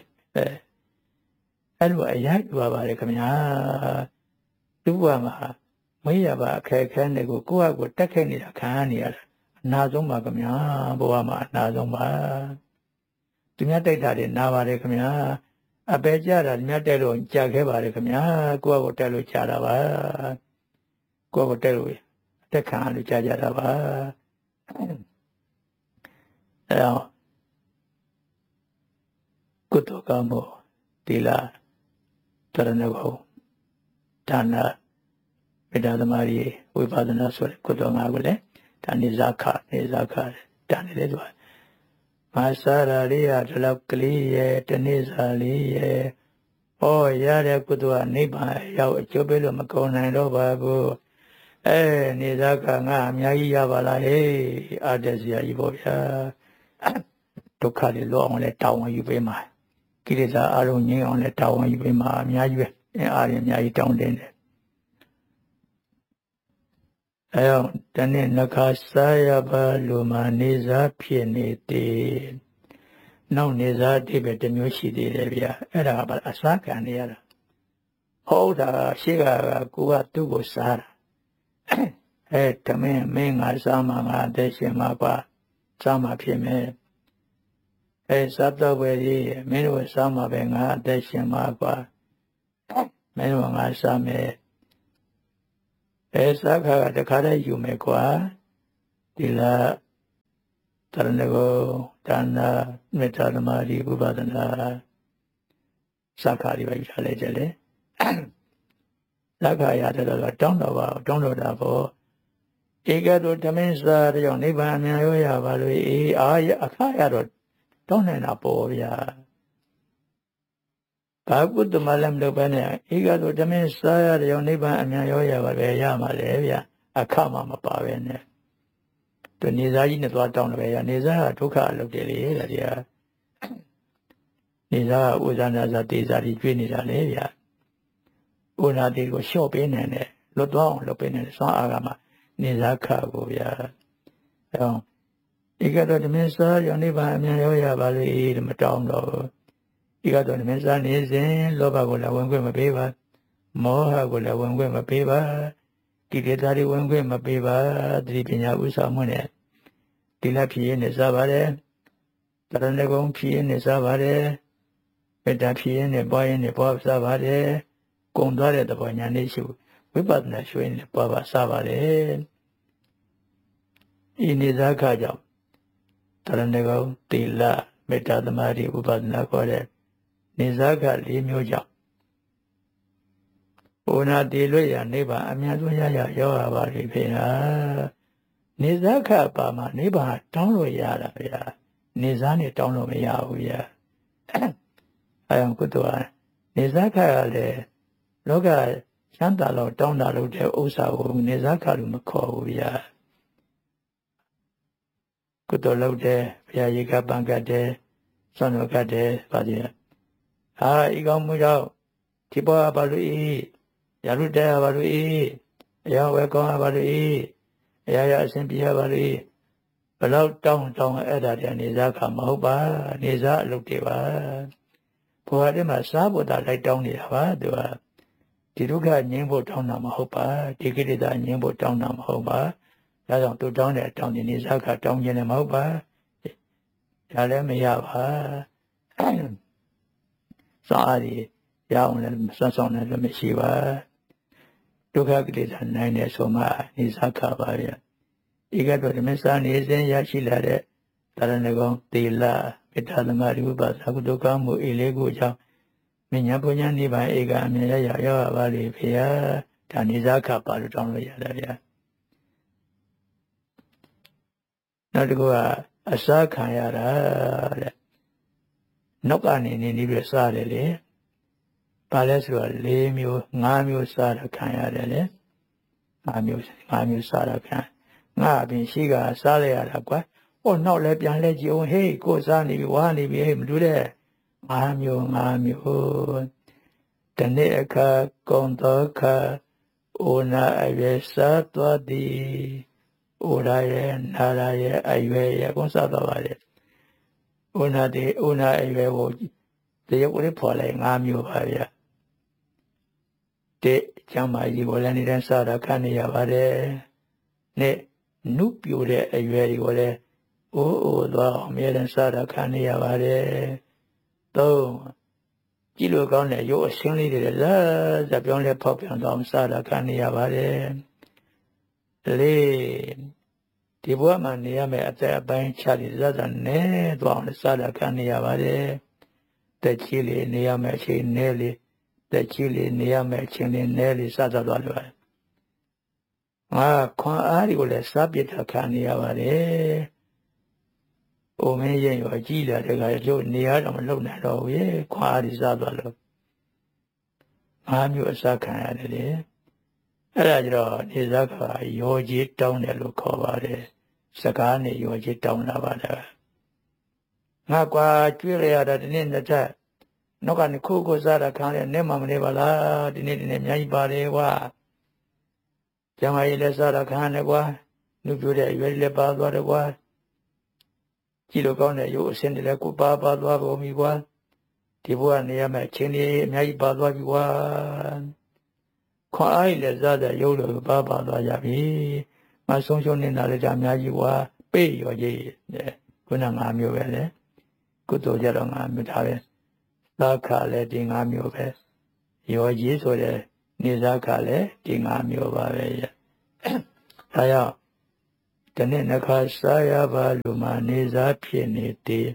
လိုအရာယူပါပါတယ်ခင်ဗျာသူ့ဘဝမှာမရပါအခက်နဲ့ကိုယ့်အကိုတက်ခဲ့နေတာခံရနေရတာအနာဆုံးပါခင်ဗျာဘဝမှာအနာဆုံးပါသူများတိုက်တာတွေနာပါတယ်ခင်ဗျာအပေကြတာသူများတက်လို့ကြာခဲ့ပါတယ်ခင်ဗျာကိုယ့်အကိုတက်လို့ကြာတာပါကိုယ့်ကိုတက်လို့တက်ခံလို့ကြာကြတာပါအဲ့တော့ကုသိုလ်ကောင်းမှုသီလတရဏဂုံဒါနမေတ္တာသမารီဝိပဿနာဆိုတဲ့ကုသိုလ် ၅ ခုလည်းဒါနေဇာခဒါနေလေတော့မဆရာလေးရဒီလောက်ကလေးရဲ့တနေ့စာလေးရဲ့ဟောရတဲ့ကုသိုလ်ကနိဗ္ဗာန်ရောက်အကျိုးပေးလို့မကုန်နိုင်တော့ပါဘူးနေဇာခငါအများကြီးရပါလားဟေးအားတက်စရာကြီးပေါ့ဗျာဒုက္ခတွေလောအောင်လဲတောင်းဝန်ယူပေးမှာကိလေသာအလုံးငြိမ်းအောင်လဲတောင်းဝန်ယူပေးမှာအများကြီးပဲအားရအများကြီးတောင်းတင်တယ်အဲတော့တနေ့နှခါစားရပါလို့မှနေစားဖြစ်နေသေးနောက်နေစားအတိပဲတစ်မျိုးရှိသေးတယ်ဗျာအဲ့ဒါကအစားခံနေရတာဟုတ်တာရှေ့ကကိုကသူ့ကိုစားတာတမင်းငါစားမှာငါအသက်ရှင်မှာကွာစားမှာဖြစ်မယ်စားတော့ပဲကြီးမင်းတို့စားမှာပဲငါအသက်ရှင်မှာကွာမင်းတို့ငါစားမယ်စားခါကတခါတည်းယူမယ်ကွာဒီလားတရဏဂုံဒါနမေတ္တာသမารီဝိပဿနာစားခါတွေပဲယူထားလိုက်ကြလေစားခါရတယ်တော့တောင်းတော့တာပေါ့ဧကတောဓမင်းစားတဲ့ကြောင့်နိဗ္ဗာန်အမြန်ရောရပါလို့အခါရတော့တောင်းနိုင်တာပေါ့ဗျာဘာကုတ္တမလည်းမလုပ်ဘဲနဲ့ဧကတောဓမင်းစားရတဲ့ကြောင့်နိဗ္ဗာန်အမြန်ရောရပါပဲရမှာလေဗျာအခါမှမပါပဲနဲ့သူနေစားကြီးနဲ့သွားတောင်းတယ်ဗျာနေစားကဒုက္ခအလုပ်တယ်လေတဲ့ဗျာနေစားကဥဇာနာဇာတေဇာကြီးကျွေးနေတာလေဗျာဥနာတိကိုလျှော့ပေးနေတယ်လွတ်သွားအောင်လုပ်ပေးနေတယ်စွမ်းအားကမှနေစားခကိုဗျာအဲတော့ဧကတောဓမင်းစားရောနိဗ္ဗာန်အမြန်ရောရပါလေတဲ့မတောင်းတော့ဧကတောဓမင်းစားနေစဉ်လောဘကိုလည်းဝင်ခွင့်မပေးပါမောဟကိုလည်းဝင်ခွင့်မပေးပါကိလေသာတွေဝင်ခွင့်မပေးပါသတိပညာဥစ္စာမှုနဲ့ဒီလက်ဖြစ်ရင်းနဲ့စားပါတယ်တရဏဂုံဖြစ်ရင်းနဲ့စားပါတယ်မေတ္တာဖြစ်ရင်းနဲ့ပွားရင်းနဲ့ပွားစားပါတယ်ကုံသွားတဲ့သဘောညာနေရှိဝိပဿနာရှုရင်းနဲ့ပွားပါစားပါတယ်ဤနေစားခကြောင့်တရဏဂုံသီလမေတ္တာသမารီဝိပဿနာခေါ်တဲ့နေစားခ ၄ မျိုးကြောင့်ဘုနာတည်လွတ်ရာနိဗ္ဗာန်အမြန်ဆုံးရောက်ရပါလိမ့်ဖေဟာနေစားခပါမှာနိဗ္ဗာန်တောင်းလို့ရတာဗျာနေစားနဲ့တောင်းလို့မရဘူးဗျာအဲဒါကုသိုလ်နေစားခကလည်းလောကချမ်းသာလို့တောင်းတာလို့တဲ့ဥစ္စာကိုနေစားခလို့မခေါ်ဘူးဗျာကုသိုလ်လုပ်တယ်ဘုရားရေကပံကတ်တယ်ဆွမ်းတော်ကတ်တယ်ဗာဒီဤကောင်းမှုကြောင့်ဒီပေါ်ပါလို့ရလူတဲပါလို့အရာဝဲကောင်းပါလို့အရာအစဉ်ပြပါလို့ဘလောက်တောင်းအဲ့ဒါတည်းနေစားခမဟုတ်ပါနေစားအလုပ်တွေပါဘုရားတည်းမှာစားဖို့တာလိုက်တောင်းနေတာပါသူကဒီဒုက္ခငြိမ်းဖို့တောင်းတာမဟုတ်ပါဒီကိလေသာငြိမ်းဖို့တောင်းတာမဟုတ်ပါဒါကြောင့်သူတောင်းတဲ့တောင်းနေစားခတောင်းခြင်းလည်းမဟုတ်ပါဒါလည်းမရပါစားရရအောင်လည်းစွမ်းဆောင်လည်းမရှိပါဒုက္ခကိလေသာနိုင်တဲ့ဆိုမှနေစားခပါဗျာဧကတောဓမင်းစားနေစဉ်ရရှိလာတဲ့တရဏဂုံသီလမေတ္တာသမารီဝိပဿနာကုသိုလ်ကောင်းမှုဤ ၄ ခုကြောင့်မညာပညာနိဗ္ဗာန်ဧကအမြဲရောက်ပါလိမ့်ဖေဟာဒါနေစားခပါလို့တောင်းလို့ရတယ်ဗျာနောက်တစ်ခုကအစားခံရတာတဲ့နောက်ကနေပြီးစားတယ်လေဘာလဲဆိုတော့4မျိုး5မျိုးစားတာခံရတယ်လေ5မျိုးစားတာခံငါအပြင်ရှိကစားလိုက်ရတာကွာဟောနောက်လဲပြန်လဲကြည့်အောင်ဟေးကိုစားနေပြီဝါနေပြီဟေးမတူတဲ့5မျိုးတနေ့အခါကုံတော်ခါအိုနာအရွယ်စားသွားသည်အိုရာရဲ့နာရာရဲ့အရွယ်ရဲ့ကုန်းစားသွားပါလေအိုနာအရွယ်ကိုတရုပ်လေးဖော်လိုက်5မျိုးပါဗျာတဲ့ကျမ်းမာကြီးကိုလည်းနေတဲ့စားတာခံနေရပါတယ်နဲ့နုပြိုတဲ့အရွယ်တွေကိုလည်းအိုးသွားအမြဲတမ်းစားတာခံနေရပါတယ်3ကြည့်လို့ကောင်းတဲ့ရုပ်အရှင်းလေးတွေဇာပြောင်းလဲဖောက်ပြန်သွားစားတာခံနေရပါတယ်4ဒီဘဝမှာနေရမယ့်အသက်အပိုင်းခြားပြီးဇာနဲသွားအောင်စားတာခံနေရပါတယ်တက်ကြီးလေးနေရမယ့်အချိန်နဲလေးတက်ကြီးလေးနေရမယ့်အချိန်လေးနဲလေးစားသွားလို့ရတယ်ငါခွန်အားတွေကိုလည်းစားပြစ်တာခံနေရပါတယ်အိုမင်းရဲ့ရောကြီးလာတဲ့ကရုပ်နေရတော့မလုံနိုင်တော့ဘူးရေခွန်အားတွေစားသွားလို့5မျိုးအစားခံရတယ်လေအဲ့ဒါကြတော့နေစားကရောကြီးတောင်းတယ်လို့ခေါ်ပါတယ်စကားနဲ့ရောကြီးတောင်းလာပါတယ်ငါကွာကျွေးရရတာဒီနေ့နှစ်ချက်နောက်ကနေခုစားတာခံရနဲ့မှမနေပါလားဒီနေ့အများကြီးပါတယ်ကွာကျမကြီးလည်းစားတာခံရတယ်ကွာနှုတ်ပြတဲ့အရွယ်လည်းပါသွားတယ်ကွာကြည့်လို့ကောင်းတဲ့ရုပ်အစင်းတွေလည်းကိုပါသွားကုန်ပြီကွာဒီဘဝနေရမယ့်အချိန်လေးအများကြီးပါသွားပြီကွာခွန်အားကြီးလည်းစားတဲ့ရုပ်လိုပါသွားကြပြီမဆုံးရှုံးနေတာလည်းအများကြီးကွာပေးရောကြီးခုန5မျိုးပဲလေကုသိုလ်ကြတော့5မျိုးထားပဲသာခလည်းဒီ5မျိုးပဲရောကြီးဆိုတဲ့နေစားခလည်းဒီ5မျိုးပါပဲဒါကြောင့်တနေ့နှခါစားရပါလို့မှနေစားဖြစ်နေသေး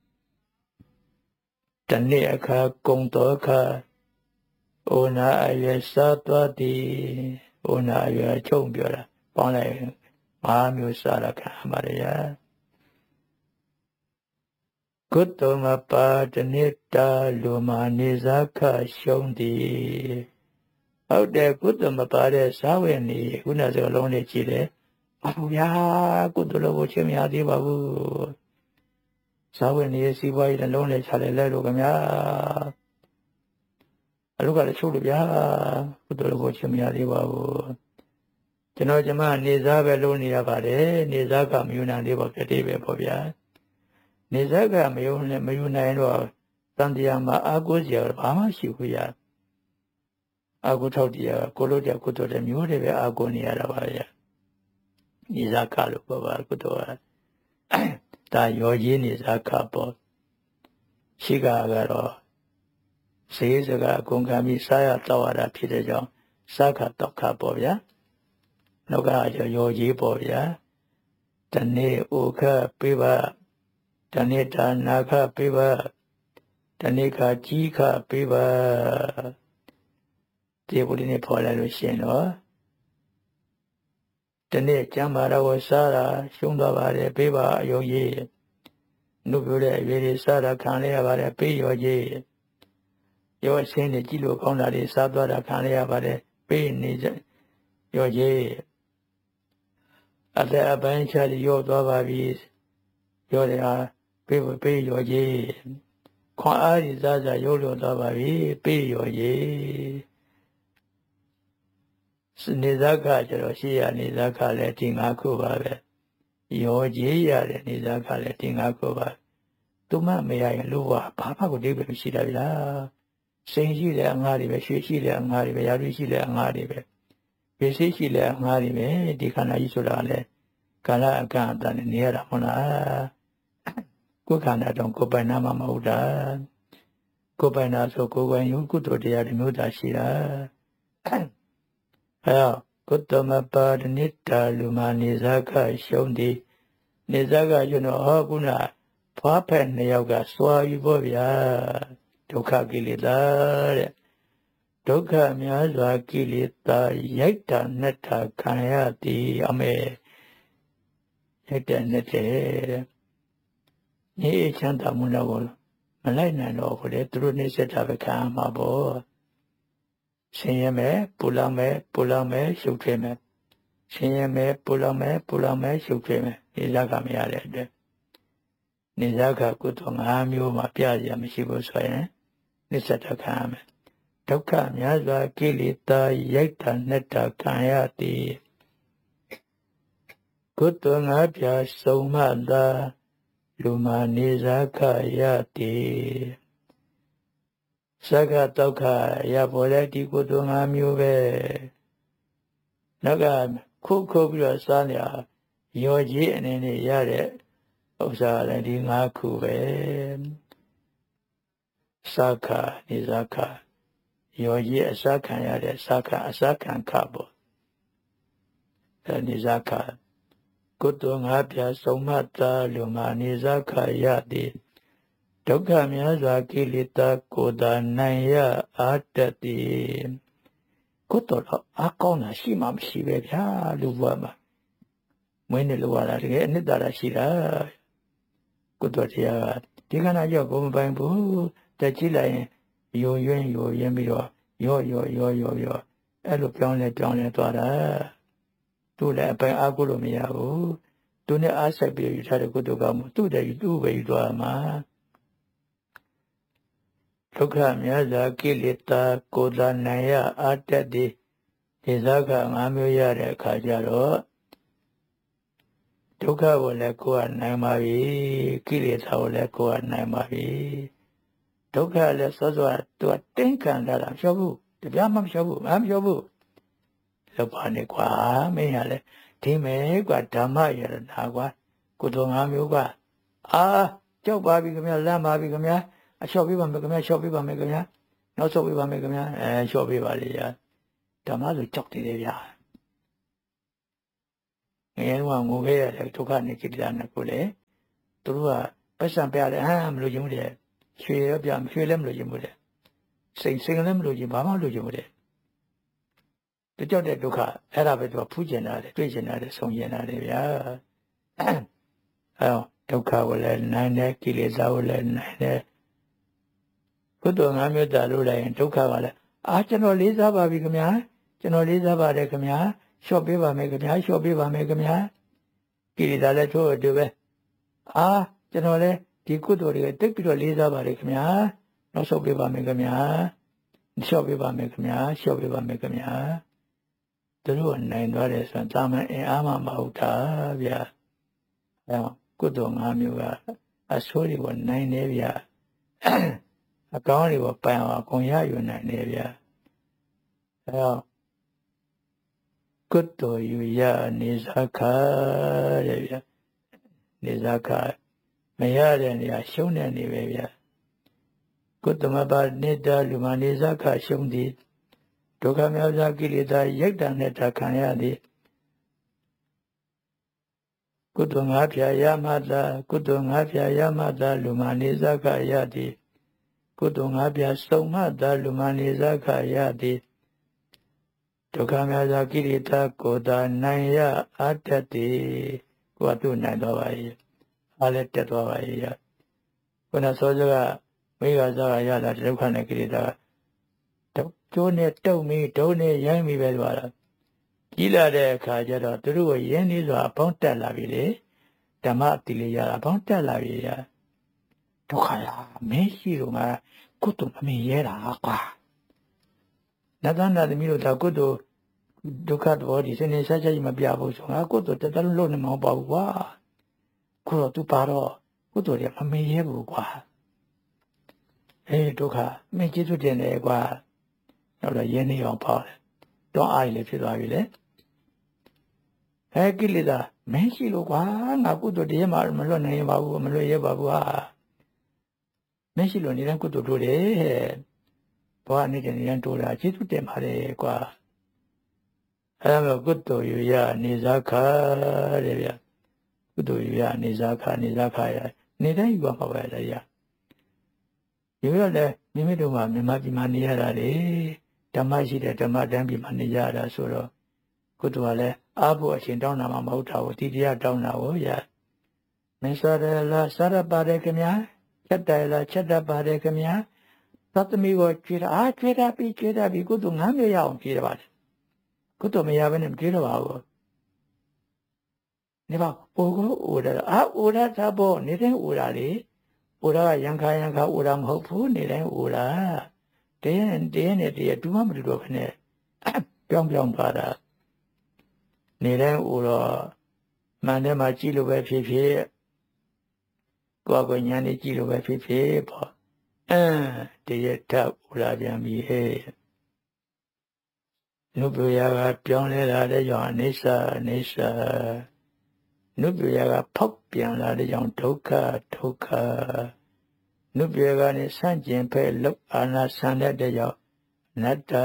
တနေ့အခါကုံတော်ခါအိုနာအရွယ်စားသွားသည်အိုနာအရွယ်ချုံပြောတာပေါင်းလိုက်5မျိုးစားရခံပါရကုသိုလ်မပါတနေ့တာလို့မှနေစားခရှုံးသည်ဟုတ်တယ်ကုသိုလ်မပါတဲ့စားဝင်နေခုနစကလုံးလေးကြည့်တယ်အဘုရားကုသိုလ်လို့ကိုချင်းမရသေးပါဘူးစားဝင်နေစီးပွားရေးလုံးလေးချလဲလဲလို့ခင်ဗျာအလုကလည်းချုပ်လို့ဗျာကုသိုလ်လို့ကိုချင်းမရသေးပါဘူးကျွန်တော်ကျမနေစားပဲလုံးနေရပါတယ်နေစားကမယူနိုင်သေးပါပြတိပဲပေါ့ဗျာနေစားကမယူနိုင်တော့တန်တရားမှာအာကိုစရာဘာမှရှိဘူးဗျာအာကိုထောက်တရားကိုလို့တဲ့ကုသိုလ်တဲ့မျိုးတွေပဲအာကိုနေရတာပါဗျာနေစားကလို့ပြောပါကုသိုလ်ကဒါရောကြီးနေစားကပေါ့ရှိကတော့စေစကအကုန်ခံပြီးစားရတောက်ရတာဖြစ်တဲ့ကြောင့်စားခတောက်ခပေါ့ဗျာနောက်ကရောကြီးပေါ့ဗျာတနေ့ဥခပေးပါတနေ့ဒါနာခပေးပါတနေ့ခကြီးခပေးပါဒီဘုရင်နဲ့ဖော်လိုက်လို့ရှင်တော့တနေ့ကျမ်းမာတော်စားတာရှုံးသွားပါတယ်ပေးပါအယုံကြီးနှုတ်ပြတဲ့အရွယ်တွေစားတာခံရပါတယ်ပေးရောကြီးရောအရှင်းတွေကြည့်လို့ကောင်းတာတွေစားသွားတာခံရပါတယ်ပေးနေကြရောကြီးအသက်အပိုင်းခြားရောသွားပါပြီရောတယ်ဟာပေးရောကြီးခွန်အားကြီးစားရုပ်လို့သွားပါပြီပေးရောကြီးနေစားခကျတော့ရှိရနေစားခလည်းဒီ5ခုပါပဲရောကြီးရတယ်နေစားခလည်းဒီ5ခုပါသူမမရရင်လူကဘာမှကိုဒိဗ္ဗေမရှိတာဗျာစိန်ရှိတဲ့အငှားတွေပဲရွှေရှိတဲ့အငှားတွေပဲရာထူးရှိတဲ့အငှားတွေပဲပစ္စည်းရှိတဲ့အငှားတွေပဲဒီခန္ဓာကြီးဆိုတာလည်းကာလအကန့်အသတ်နဲ့နေရတာမဟုတ်လားကိုယ်ခန္ဓာတော့ကိုယ်ပိုင်နာမှမဟုတ်တာကိုယ်ပိုင်နာဆိုကိုယ်ပိုင်ယုကုသိုလ်တရားတွေမျိုးသာရှိတာကုတ္တမပါဒနိတာလူမနေစားကရှုံးသည်နေစားကကျွန်တော်ဟောခုနဖွားဖက်2ယောက်ကစွာယူဖို့ဗျာဒုက္ခကိလေသာတဲ့ဒုက္ခများစွာကိလေသာရိုက်တာနှက်တာခံရသည်အမေရိုက်တာနှက်တယ်တဲ့ညီချမ်းသာမှုတော့မလိုက်နိုင်တော့ဘူးလေသူတို့နှိမ့်ဆက်တာပဲခံရမှာပေါ့ဆင်းရဲမယ်ပူလောင်မယ်ရှုပ်ထွေးမယ်ဆင်းရဲမယ်ပူလောင်မယ်ရှုပ်ထွေးမယ်နေစားကမရတဲ့အတွက်နေစားကကုသိုလ်၅မျိုးမှာပြရမရှိဘူးဆိုရင်နှိမ့်ဆက်တာခံရမယ်ဒုက္ခများစွာကိလေသာရိုက်တာနှက်တာခံရသည်ကုသိုလ်၅ပြားစုံမှသာလူမာနေစားခရသည်စက္ကတောက္ခရပေါ်တဲ့ဒီကုသိုလ်၅မျိုးပဲနောက်ကခုပြီးတော့စားနေရောကြီးအနေနဲ့ရတဲ့ဥစ္စာလည်းဒီ၅ခုပဲစက္ခနေစားခရောကြီးအစခံရတဲ့စက္ခအစခံခပေါ့နေစားခကုသိုလ်၅ပြားစုံမှသာလူမာနေစားခရသည်ဒုက္ခများစွာကိလေသာကိုယ်သာနိုင်ရအားတတ်သည်ကုသိုလ်တော့အကောင်းတာရှိမှမရှိပဲဗျာလူဘဝမှာမွေးနေလို့ရတာတကယ်အနှစ်သာရရှိတာကုသိုလ်တရားကဒီခဏကြောက်ကိုမပိုင်ဘူးတက်ကြည့်လိုက်ရင်ယိုယွင်းပြီးတော့ရောအဲ့လိုပြောင်းလဲသွားတာသူ့လည်းအပိုင်အားကိုလို့မရဘူးသူနဲ့အားဆိုင်ပြီးယူထားတဲ့ကုသိုလ်ကမှသူ့တည်းသူ့ပဲယူသွားမှာဒုက္ခများစွာကိလေသာကိုယ်သာနိုင်ရအားတတ်သည်ဒီဇာက၅မျိုးရတဲ့အခါကျတော့ဒုက္ခကိုလည်းကိုယ်ကနိုင်ပါပြီကိလေသာကိုလည်းကိုယ်ကနိုင်ပါပြီဒုက္ခလည်းစောစောသူကတင်းခံတာမပြောဘူးတပြားမှမပြောဘူးလောက်ပါနဲ့ကွာမင်းရလေဒီမဲ့ကွာဓမ္မရတနာကွာကုသိုလ်၅မျိုးကွာကြောက်ပါပြီခင်ဗျာလမ်းပါပြီခင်ဗျာအလျှော့ပေးပါမယ်ခင်ဗျာလျှော့ပေးပါမယ်ခင်ဗျာနောက်ဆုတ်ပေးပါမယ်ခင်ဗျာလျှော့ပေးပါလေဗျာဓမ္မဆိုကြောက်တယ်လေဗျာငယ်ကငိုခဲ့ရတဲ့ဒုက္ခနဲ့ကိလေသာနဲ့ကိုလေသူတို့ကပတ်စံပြတယ်မလို့ခြင်းဘူးတဲ့ရွှေရပြရွှေလည်းမလို့ခြင်းဘူးတဲ့စိတ်လည်းမလို့ခြင်းဘာမှမလို့ခြင်းဘူးတဲ့တကြောက်တဲ့ဒုက္ခအဲ့ဒါပဲသူကဖူးကျင်တာလေတွေ့ကျင်တာလေဆုံးကျင်တာလေဗျာဒုက္ခကိုလည်းနိုင်တယ်ကိလေသာကိုလည်းနိုင်တယ်ကုသိုလ်၅မျိုးတာလို့လိုက်ရင်ဒုက္ခကလည်းကျွန်တော်လေးစားပါပြီခင်ဗျာကျွန်တော်လေးစားပါတယ်ခင်ဗျာလျှော့ပေးပါမယ်ခင်ဗျာလျှော့ပေးပါမယ်ခင်ဗျာကိလေသာလည်းထို့အတူပဲကျွန်တော်လည်းဒီကုသိုလ်တွေတိတ်ပြီးတော့လေးစားပါတယ်ခင်ဗျာနောက်ဆုတ်ပေးပါမယ်ခင်ဗျာလျှော့ပေးပါမယ်ခင်ဗျာလျှော့ပေးပါမယ်ခင်ဗျာသူတို့နိုင်သွားတယ်ဆိုရင်တာမန်အင်အားမှမဟုတ်တာဗျာကုသိုလ်၅မျိုးကအဆိုးတွေကိုနိုင်တယ်ဗျာအကောင်းတွေကိုပိုင်အောင်အကုန်ရယူနိုင်တယ်ဗျာကုသိုလ်ယူရနေစားခတဲ့ဗျာနေစားခမရတဲ့နေရာရှုံးတဲ့နေပဲဗျာကုသမဘာနေတာလူမနေစားခရှုံးသည်ဒုက္ခများစွာကိလေသာရိုက်တာနဲ့တာခံရသည်ကုသိုလ်၅ပြာရမှသာကုသိုလ်၅ပြာရမှသာလူမနေစားခရသည်ကုသိုလ်၅ပြာစုံမှသာလူမနေစားခရသည်ဒုက္ခများစွာကိလေသာကိုယ်သာနိုင်ရအားတတ်သည်ကိုယ်ကသူ့နိုင်တော့ပါရဲ့အားလည်းတက်သွားပါရဲ့ခုနစောစောကမိဂါစားကရတာဒုက္ခနဲ့ကိလေသာကျိုးနဲ့တုံမိဒုံနဲ့ရိုင်းမိပဲသွားတာကြီးလာတဲ့အခါကျတော့သူတို့ကိုရင်းနှီးစွာအပေါင်းတက်လာပြီလေဓမ္မအတိလေးရတာအပေါင်းတက်လာပြီရဒုက္ခရမင်းရှိတော့ငါကုသိုလ်မမင်းရဲတာကွာနတ်သားနတ်သမီးတို့ဒါကုသိုလ်ဒုက္ခတော်ဒီစနေဆက်ချက်မပြဘူးဆိုငါကုသိုလ်တက်လုံးနဲ့မဟုတ်ပါဘူးကွာခုတော့သူပါတော့ကုသိုလ်တွေမမင်းရဲဘူးကွာဒုက္ခမင်းကျေးဇူးတင်တယ်ကွာနောက်တော့ရင်းနှီးအောင်ပေါ့တော့အားလည်းဖြစ်သွားပြီလေကိလေသာမင်းရှိလို့ကွာငါကုသိုလ်တရားမှမလွတ်နိုင်ပါဘူးမလွတ်ရပါဘူးမင်းရှိလို့နေတဲ့ကုသိုလ်တို့တယ်ဘောနေတဲ့နေရန်တို့တာကျေးဇူးတင်ပါတယ်ကွာအဲ့ဒါကုသိုလ်ယူရနေစားခတဲ့ဗျကုသိုလ်ယူရနေစားခရနေတိုင်းယူပါပဲလေရယူရလေမိမိတို့မှာမြန်မာပြည်မှာနေရတာလေဓမ္မရှိတဲ့ဓမ္မတန်းပြည်မှာနေရတာဆိုတော့ကုသိုလ်ကလည်းအားဖို့အရှင်တောင်းတာမှမဟုတ်တာကိုတိတရားတောင်းတာကိုရမင်းစားရလားစားရပါတယ်ခင်ဗျာချက်တယ်လားချက်တတ်ပါတယ်ခင်ဗျာသတ္တမီကိုကျွေးတာကျွေးတတ်ပြီကုသိုလ်9မျိုးရအောင်ကျွေးရပါတယ်ကုသိုလ်မရဘဲနဲ့မကျွေးတော့ပါဘူးနေပါအိုကိုအိုတာအိုတာသဘောနေတဲ့အိုတာလေအိုတာကရံခါအိုတာမဟုတ်ဘူးနေတိုင်းအိုတာတင်းနဲ့တည်းတူမှမတူတော့ခနဲ့ပြောင်းသွားတာနေတိုင်းအိုတော့မှန်တယ်မှာကြည့်လို့ပဲဖြစ်ကိုယ်ညာနေကြည့်လို့ပဲဖြစ်ပေါ့တည်းထပ်အိုလာပြန်ပြီဟဲ့နုပယကပြောင်းလဲလာတဲ့ကြောင့်အိဋ္ဌာနုပယကဖောက်ပြန်လာတဲ့ကြောင့်ဒုက္ခနုပယကနေဆန့်ကျင်ဖက်လောက်အာနာဆန်တဲ့ကြောင့်နတ္တ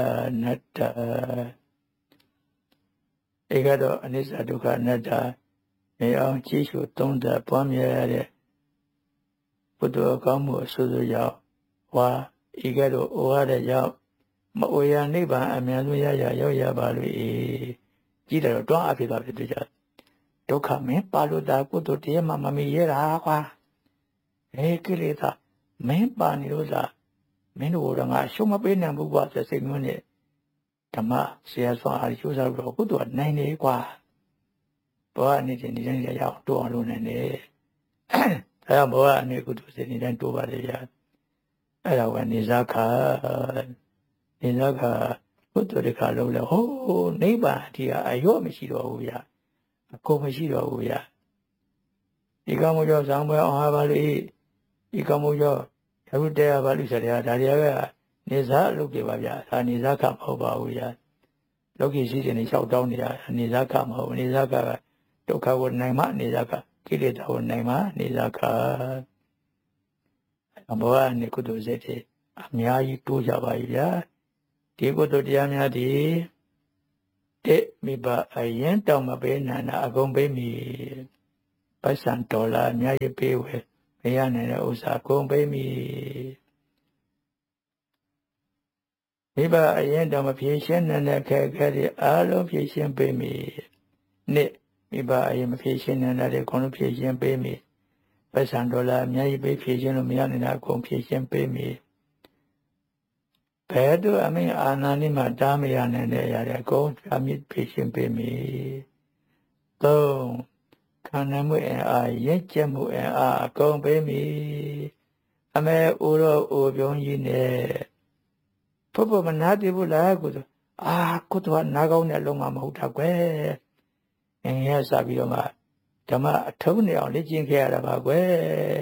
ဧကတော့အနိစ္စဒုက္ခအနတ္တနေအောင်ကြည့်ရှုသုံးသပ်ပွားများရတဲ့ဘုဒ္ဓကောင်းမှုအဆိုးဆိုကြောင့်ဝါဧကတော့ဩရတဲ့ကြောင့်မအိုရနိဗ္ဗာန်အမြန်ဆုံးရောက်ရပါလို့ကြည့်တယ်တော့တွန်းအဖြစ်သွားပြီတွေ့ကြဒုက္ခမင်းပါလို့တာကုသိုလ်တရားမှမမီရတာကွာကိလေသာမင်းပါနေလို့သာမင်းတို့ကငါရှုံးမပေးနိုင်ဘူးကွာစိတ်မျိုးနဲ့ဓမ္မဆရာဆောင်အားကျိုးစားလို့ကုသိုလ်ကနိုင်နေကွာဘောအနေနဲ့နေရအောင်တိုးအောင်လုပ်နိုင်တယ်အဲဒါဘောအနေကုသိုလ်စိတ်နေတိုင်းတိုးပါလေဗျာအဲ့ဒါကနေစားခါဘုဒ္ဓတခါလုံးလဲဟိုးနိဗ္ဗာန်အထိကအရော့မရှိတော့ဘူးဗျာအကုန်မရှိတော့ဘူးဗျာဒီကောင်မျိုးဇံပွဲအောင်ဟာပါလိဒီကောင်မျိုးရုပ်တရားပါလိဆိုတဲ့ဒါတွေကနေစားလုပ်ပြပါဗျာဒါနေစားခမဟုတ်ပါဘူးဗျာလောကီရှိတဲ့နေလျှောက်တောင်းနေတာနေစားခမဟုတ်နေစားခကဒုက္ခကိုနိုင်မှနေစားခကိလေသာကိုနိုင်မှနေစားခဘောအနေကုသိုလ်စိတ်တွေအများကြီးတိုးကြပါပြီဗျာဒီကုသိုလ်တရားများဒီမိဘအရင်တောင်းမပေးနိုင်တာအကုန်ပေးမိပတ်စံဒေါ်လာအများကြီးပေးဝယ်မရနိုင်တဲ့ဥစ္စာအကုန်ပေးမိမိဘအရင်တောင်းမဖြေရှင်းနိုင်တဲ့ခဲတွေအားလုံးဖြေရှင်းပေးမိနှစ်မိဘအရင်မဖြေရှင်းနိုင်တဲ့ခုလုံးဖြေရှင်းပေးမိပတ်စံဒေါ်လာအများကြီးပေးဖြေရှင်းလို့မရနိုင်တာအကုန်ဖြေရှင်းပေးမိဘယ်သူအမင်းအာနာနိမှာတားမရနိုင်တဲ့အရာတွေအကုန်အမြင့်ဖြည့်ရှင်းပေးမိသုံးခန္ဓာမှုအားရဲ့ကျက်မှုအားအကုန်ပေးမိအမေအိုတော့အိုပြုံးကြီးနဲ့ဖို့မနာတည်ဘူးလားကုသိုလ်ကုသိုလ်ကနာကောင်းတဲ့လုံးမဟုတ်တာကွယ်ငယ်ရစပြီးတော့မှဓမ္မအထုံးနေအောင်လေ့ကျင့်ခဲ့ရတာပါကွယ်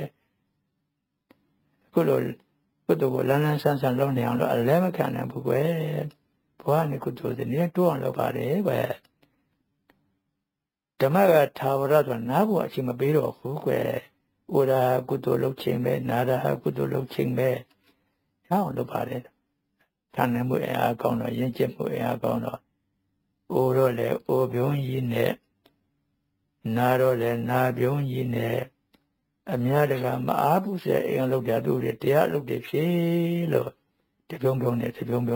ခုလိုကုသိုလ်ကိုလန်းဆန်းလုံးနေအောင်လို့အလဲမခံနိုင်ဘူးကွယ်ဘဝနဲ့ကုသိုလ်တွေနေတိုးအောင်လုပ်ပါတယ်ကွယ်ဓမ္မကသာဝရဆိုနားဖို့အချိန်မပေးတော့ဘူးကွယ်ဥရာကုသိုလ်လုပ်ခြင်းပဲနာရာကုသိုလ်လုပ်ခြင်းပဲရအောင်လုပ်ပါတယ်ခံနိုင်မှုအားကောင်းတော့ရင့်ကျက်မှုအားကောင်းတော့အိုတော့လေအိုပြုံးကြီးနဲ့နာတော့လေနာပြုံးကြီးနဲ့အများတကမအားဘူးစေအင်လုပ်ကြသူတွေတရားလုပ်တယ်ဖြေလို့တပြုံးနဲ့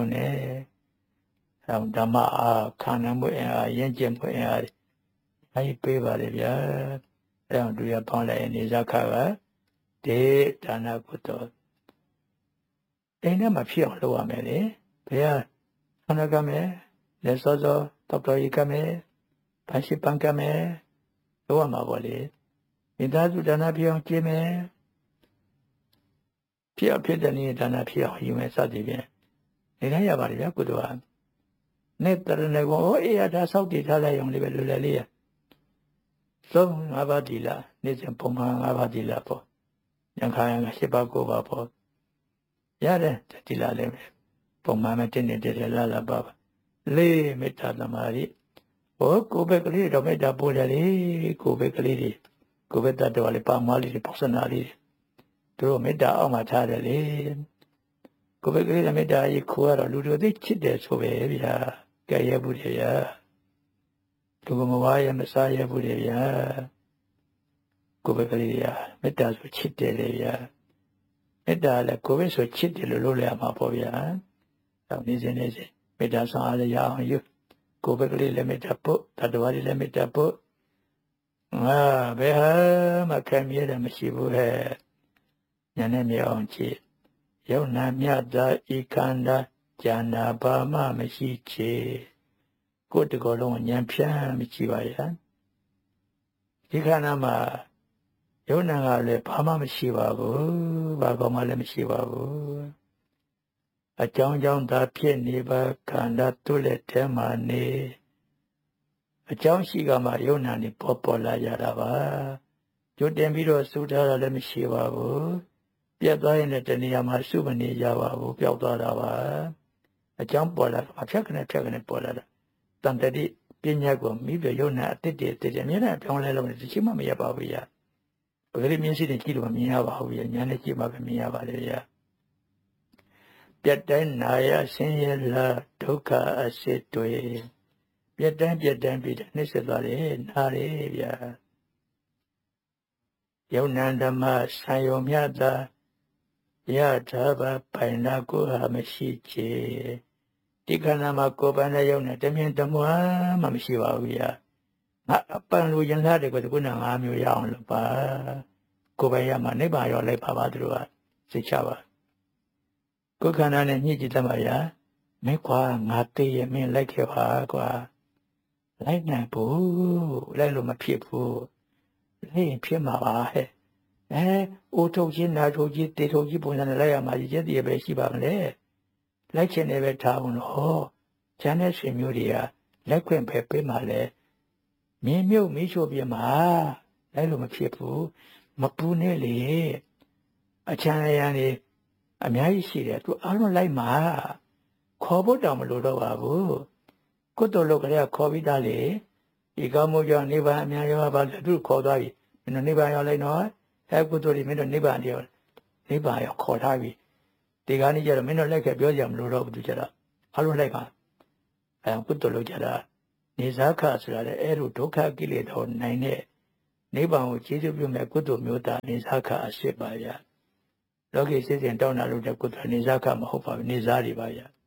ဓမ္မအားခန္ဓာမှုအားရင့်ကျက်မှုအားအဲ့ပေးပါလေဗျာအဲ့တော့သူရပေါင်းလိုက်နေဇခကဒေဒါနကုသိုလ်အိမ်ထဲမှာဖြစ်အောင်လုပ်ရမယ်လေဘယ်ဟာခန္ဓာကမယ်လက်စောစောတောက်တော်ကြီးကမယ်ဘာရှိပန်းကမယ်လုပ်ရမှာပေါ့လေမိသားစုဒါနဖြစ်အောင်ကျင့်မယ်ဖြစ်တဲ့နေ့ဒါနဖြစ်အောင်ယူမယ်စသည်ဖြင့်နေတိုင်းရပါလေဗျာကုသိုလ်ဟာနဲ့တရဏဂောအေးရတာစောက်တည်ထားလိုက်အောင်လေးပဲလွယ်လွယ်လေးရသုံး၅ပါးဒီလားနေ့စဉ်ပုံမှန်၅ပါးဒီလားပေါ့ဉာဏ်ခါရ၈ပါး၉ပါးပေါ့ရတယ်ဒီလားလည်းပုံမှန်မတင်နေတဲ့လာပါလေးမေတ္တာသမာဓိကိုယ်ပဲကလေးတော့မေတ္တာပို့တယ်လေကိုယ်ပဲကလေးတွေကိုယ်ပဲတတ်တော်လေးပါမလေးပေါစနာလေးတို့မေတ္တာအောက်မှာထားတယ်လေကိုယ်ပဲကလေးမေတ္တာကြီးခိုးရတော့လူတို့သိချစ်တယ်ဆိုပဲဗျာကြရဘူးတယ်ဗျာလူကမဝါရမစားရဘူးတယ်ဗျာကိုယ်ပဲကလေးဗျာမေတ္တာဆိုချစ်တယ်လေဗျာမေတ္တာလည်းကိုယ်ပဲဆိုချစ်တယ်လို့လုပ်ရမှာပေါ့ဗျာတော့နေစဉ်မေတ္တာဆောင်အားလည်းရအောင်ယူကိုယ်ပဲကလေးလည်းမေတ္တာပို့တတ္တဝါတွေလည်းမေတ္တာပို့ဘယ်ဟာမှခံမြဲတယ်မရှိဘူးဟဲ့ညာနဲ့မြောင်ချေယုံနာမြတ်သာဤခန္ဓာဉာဏ်နာဘာမှမရှိချေကိုယ်တကောလုံးဉာဏ်ဖြန်းမရှိပါရဲ့ဒီခန္ဓာမှာယုံနာကလည်းဘာမှမရှိပါဘူးဘာကောမှလည်းမရှိပါဘူးအကြောင်းကြောင့်သာဖြစ်နေပါခန္ဓာသူ့လက်ထဲမှာနေအကြောင်းရှိကမှယုံနာနေပေါ်လာရတာပါကြိုတင်ပြီးတော့စူထားတာလည်းမရှိပါဘူးပြတ်သွားရင်လည်းတဏှာမှာစုမနေကြပါဘူးပျောက်သွားတာပါအကြောင်းပေါ်လာတာဖြတ်ကနေပေါ်လာတာတန်တတိပညာကိုမိပြယုံနာအတစ်တည်းအမြဲတမ်းပြောင်းလဲလို့တချိမှမရပါဘူးရပဂရိမျက်စိနဲ့ကြည့်လို့မမြင်ရပါဘူးရညာနဲ့ကြည့်မှပဲမြင်ရပါလေရပြတ်တိုင်းနာရဆင်းရဲလာဒုက္ခအစစ်တွေပြတ်တိုင်းပြီးနှိစ္စသွားတယ်နားတယ်ဗျာယုံနာဓမ္မဆံယုံမြတ်သာယထာဘပိုင်နာကိုဟာမရှိချေဒီခန္ဓာမှာကိုယ်ပိုင်တဲ့ယုံနဲ့တမြင်တမွားမှမရှိပါဘူးဗျာငါအပန်လူရင်လာတဲ့ကိုကုဏ၅မျိုးရအောင်လို့ပါကိုယ်ပိုင်ရမှာနိဗ္ဗာန်ရောက်လိုက်ပါသူတို့ကစိတ်ချပါကိုယ်ခန္ဓာနဲ့ညှိကြည့်တတ်ပါဗျာမင်းကွာငါသိရမင်းလိုက်ခဲ့ပါကွာလိုက်နိုင်ဘူးလိုက်လို့မဖြစ်ဘူးလိုက်ရင်ဖြစ်မှာပါဟဲ့အိုထုတ်ချင်းနာထုတ်ချင်းတေထုတ်ချင်းပုံစံနဲ့လိုက်ရမှာရည်တည်ပဲရှိပါမလဲလိုက်ချင်တယ်ပဲထားအောင်လို့ကျန်တဲ့ဆွေမျိုးတွေကလက်ခွင့်ပဲပေးမှလဲမြင်းမြုပ်မီးရှို့ပြမှာလိုက်လို့မဖြစ်ဘူးမပူနဲ့လေအချမ်းရံနေအများကြီးရှိတယ်သူအားလုံးလိုက်မှာခေါ်ဖို့တောင်မလိုတော့ပါဘူးကုသိုလ်လုပ်ကြရခေါ်ပြီးသားလေဒီကောင်းမှုကြောင့်နိဗ္ဗာန်အများရောပါသူခေါ်သွားပြီမင်းတို့နိဗ္ဗာန်ရောက်လိုက်တော့ကုသိုလ်တွေမင်းတို့နိဗ္ဗာန်ရောက်ခေါ်ထားပြီဒီကနေ့ကျတော့မင်းတို့လိုက်ခဲ့ပြောကြမလို့တော့ဘူးသူကျတော့အားလုံးလိုက်ပါကုသိုလ်လုပ်ကြတာနေဇာခဆိုတာလေအဲ့လိုဒုက္ခကိလေသာနိုင်တဲ့နိဗ္ဗာန်ကိုကျေးဇူးပြုမဲ့ကုသိုလ်မျိုးသားနေဇာခအစစ်ပါဗျာလောကီစိတ်စဉ်တောင်းတာလို့တဲ့ကုသိုလ်နေဇာခမဟုတ်ပါဘူးနေဇာတွေပါဗျာ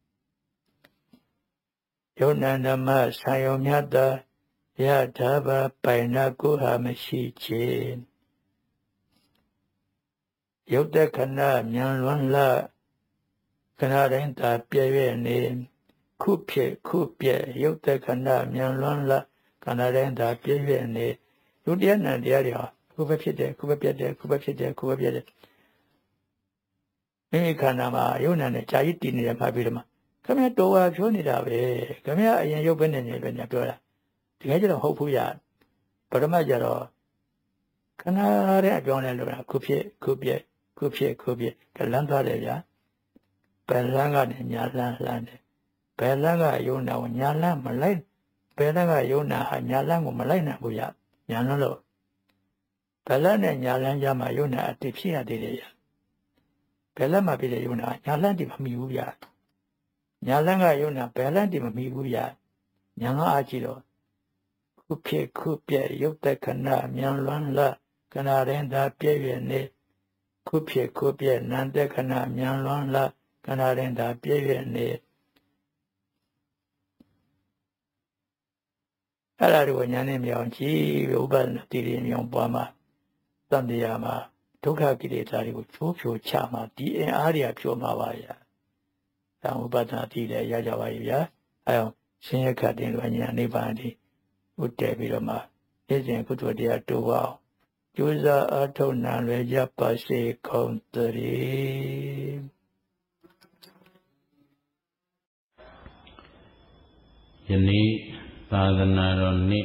ယုံနာဓမ္မဆံယုံမြတ်သာယထာဘပိုင်နာကိုဟာမရှိချေယုတ်တခဏမြန်လွန်လာခဏတိုင်းသာပြည့်ရဲ့နေခုဖြစ်ခုပြည့်ယုတ်တခဏမြန်လွန်လာခဏတိုင်းသာပြည့်ရဲ့နေလူတရားနဲ့တရားတွေဟာခုပဲဖြစ်တယ်ခုပဲပြတ်တယ်ခုပဲဖြစ်တယ်ခုပဲပြတ်တယ်မိမိခန္ဓာမှာယုံနာနဲ့ကြာကြီးတည်နေတယ်မှပြီးတော့မှခင်ဗျာတော်ဟာပြောနေတာပဲခင်ဗျာအရင်ရုပ်ပဲနေပဲညာပြောတာတကယ်ကျတော့ဟုတ်ဘူးရပရမတ်ကျတော့ခဏတဲ့အပြောင်းလဲလို့ခုဖြစ်ခုပြည့်ခုဖြစ်ကလန်းသွားတယ်ဗျာဘယ်လန်းကနေညာလန်းတယ်ဘယ်လန်းကယုံနာကိုညာလန်းမလိုက်ဘယ်လန်းကယုံနာဟာညာလန်းကိုမလိုက်နိုင်ဘူးရညာလန်းလို့ဘယ်လန်းနဲ့ညာလန်းကြမှာယုံနာအတိဖြစ်ရသေးတယ်ရဘယ်လန်းမှာဖြစ်တဲ့ယုံနာညာလန်းတိမမီဘူးဗျာညာလန်းကယုံနာဘယ်လန်းတိမမီဘူးဗျာညာကအားကြည့်တော့ခုဖြစ်ခုပြည့်ယုတ်တခဏမြန်လွန်းလာခဏရင်သာပြည့်ရနေခုဖြစ်ခုပြည့်နန္တခဏမြန်လွန်းလာခဏရင်သာပြည့်ရနေအဲ့ဒါကိုညာနဲ့မြောင်ကြည့်ဥပဒနာတိရိမြောင်ပွားမှာတန်တရားမှာဒုက္ခကိလေသာတွေကိုချိုးဖြိုချမှာဒီအင်အားတွေကဖြိုမှာပါဗျာ။ဒါဥပဒနာတိလည်းရကြပါရဲ့ဗျာ။အဲအောင်ရှင်ရခတ်တင်လွယ်ညာနိဗ္ဗာန်ဒီဥတည်ပြီးတော့မှနေ့စဉ်ကုသိုလ်တရားတိုးအောင်ကျိုးစားအားထုတ်နိုင်လွယ်ကြပါစေကုန်သတည်းယနေ့သာသနာတော်နှစ်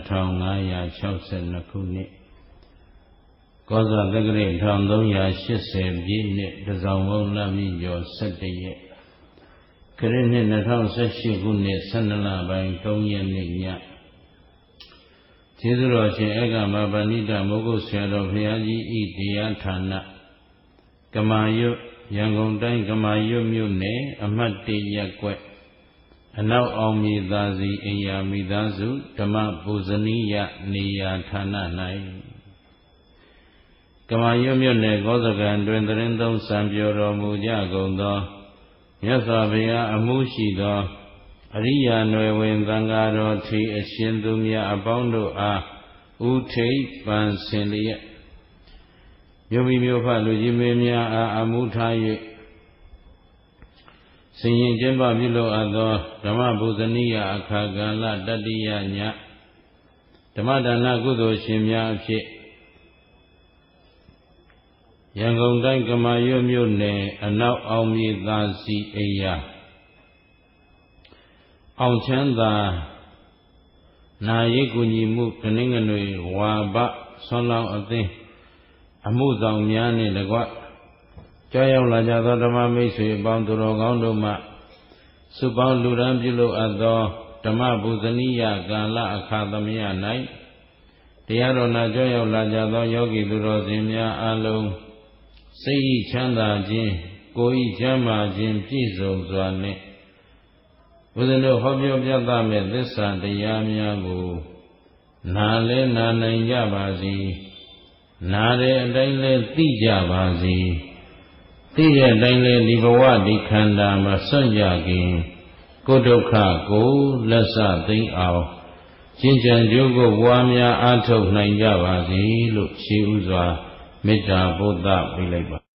2562ခုနှစ်ကောဇာတက္ကရာ1380ပြည့်နှစ်တစောင်းမုံလမြင့်ကျော်17ရက်ခရစ်နှစ်2018ခုနှစ်12လပိုင်း3ရက်နေ့ညကျေးဇူးတော်ရှင်ဧကမပဏိတမိုးကုတ်ဆရာတော်ဘုရားကြီးဤတရားဌာနကမာရွတ်ရန်ကုန်တိုင်းကမာရွတ်မြို့နယ်အမှတ်1ရပ်ကွက်အနောက်အောင်မြေသာစီအိယာမိသားစုဓမ္မပူဇနီယနေရာဌာန၌ကမာရွတ်မြို့နယ်ကောဇကံတွင်သတင်းသုံးစံပြောတော်မူကြကုန်သောမြတ်စွာဘုရားအမှုရှိသောအရိယာနွယ်ဝင်သံဃာတော်ထေအရှင်သူမြတ်အပေါင်းတို့အားဥထိပ်ပန်ဆင်လျက်မြို့မိမြို့ဖလူကြီးမင်းများအားအမှုထား၍ဆင်ရင်ကျင်းပပြုလုပ်အပ်သောဓမ္မဗုဒ္ဓနိယအခါကာလတတိယညဓမ္မဒါနကုသိုလ်ရှင်များအဖြစ်ရန်ကုန်တိုင်းကမာရွတ်မြို့နယ်အနောက်အောင်မြေသာစီအိယာအောင်ချမ်းသာနာရေးကူညီမှုတနင်္ဂနွေဝါဘဆွမ်းလောင်းအသင်းအမှုဆောင်များနှင့်တကွကြောက်ရောက်လာကြသောဓမ္မမိတ်ဆွေအပေါင်းသူတော်ကောင်းတို့မှစုပေါင်းလူရန်ပြုလုပ်အပ်သောဓမ္မဗုဒ္ဓနိယကာလအခါသမယ၌တရားတော်နာကြောက်ရောက်လာကြသောယောဂီသူတော်စင်များအားလုံးစိတ်ဤချမ်းသာခြင်းကိုယ်ဤချမ်းသာခြင်းပြည့်စုံစွာနှင့်ဘုရားတို့ဟောပြောပြသမဲ့သစ္စာတရားများကိုနာလဲနာနိုင်ကြပါစေနာတဲ့အတိုင်းလဲသိကြပါစေသိတဲ့အတိုင်းလဲဒီဘဝဒီခန္ဓာမှာစွန့်ကြခင်ကိုယ်ဒုက္ခကိုလက်စသိမ့်အောင်ကျင့်ကြံကြိုးကိုပွားများအားထုတ်နိုင်ကြပါစေလို့ရှေးဥစွာမေတ္တာပို့သပေးလိုက်ပါ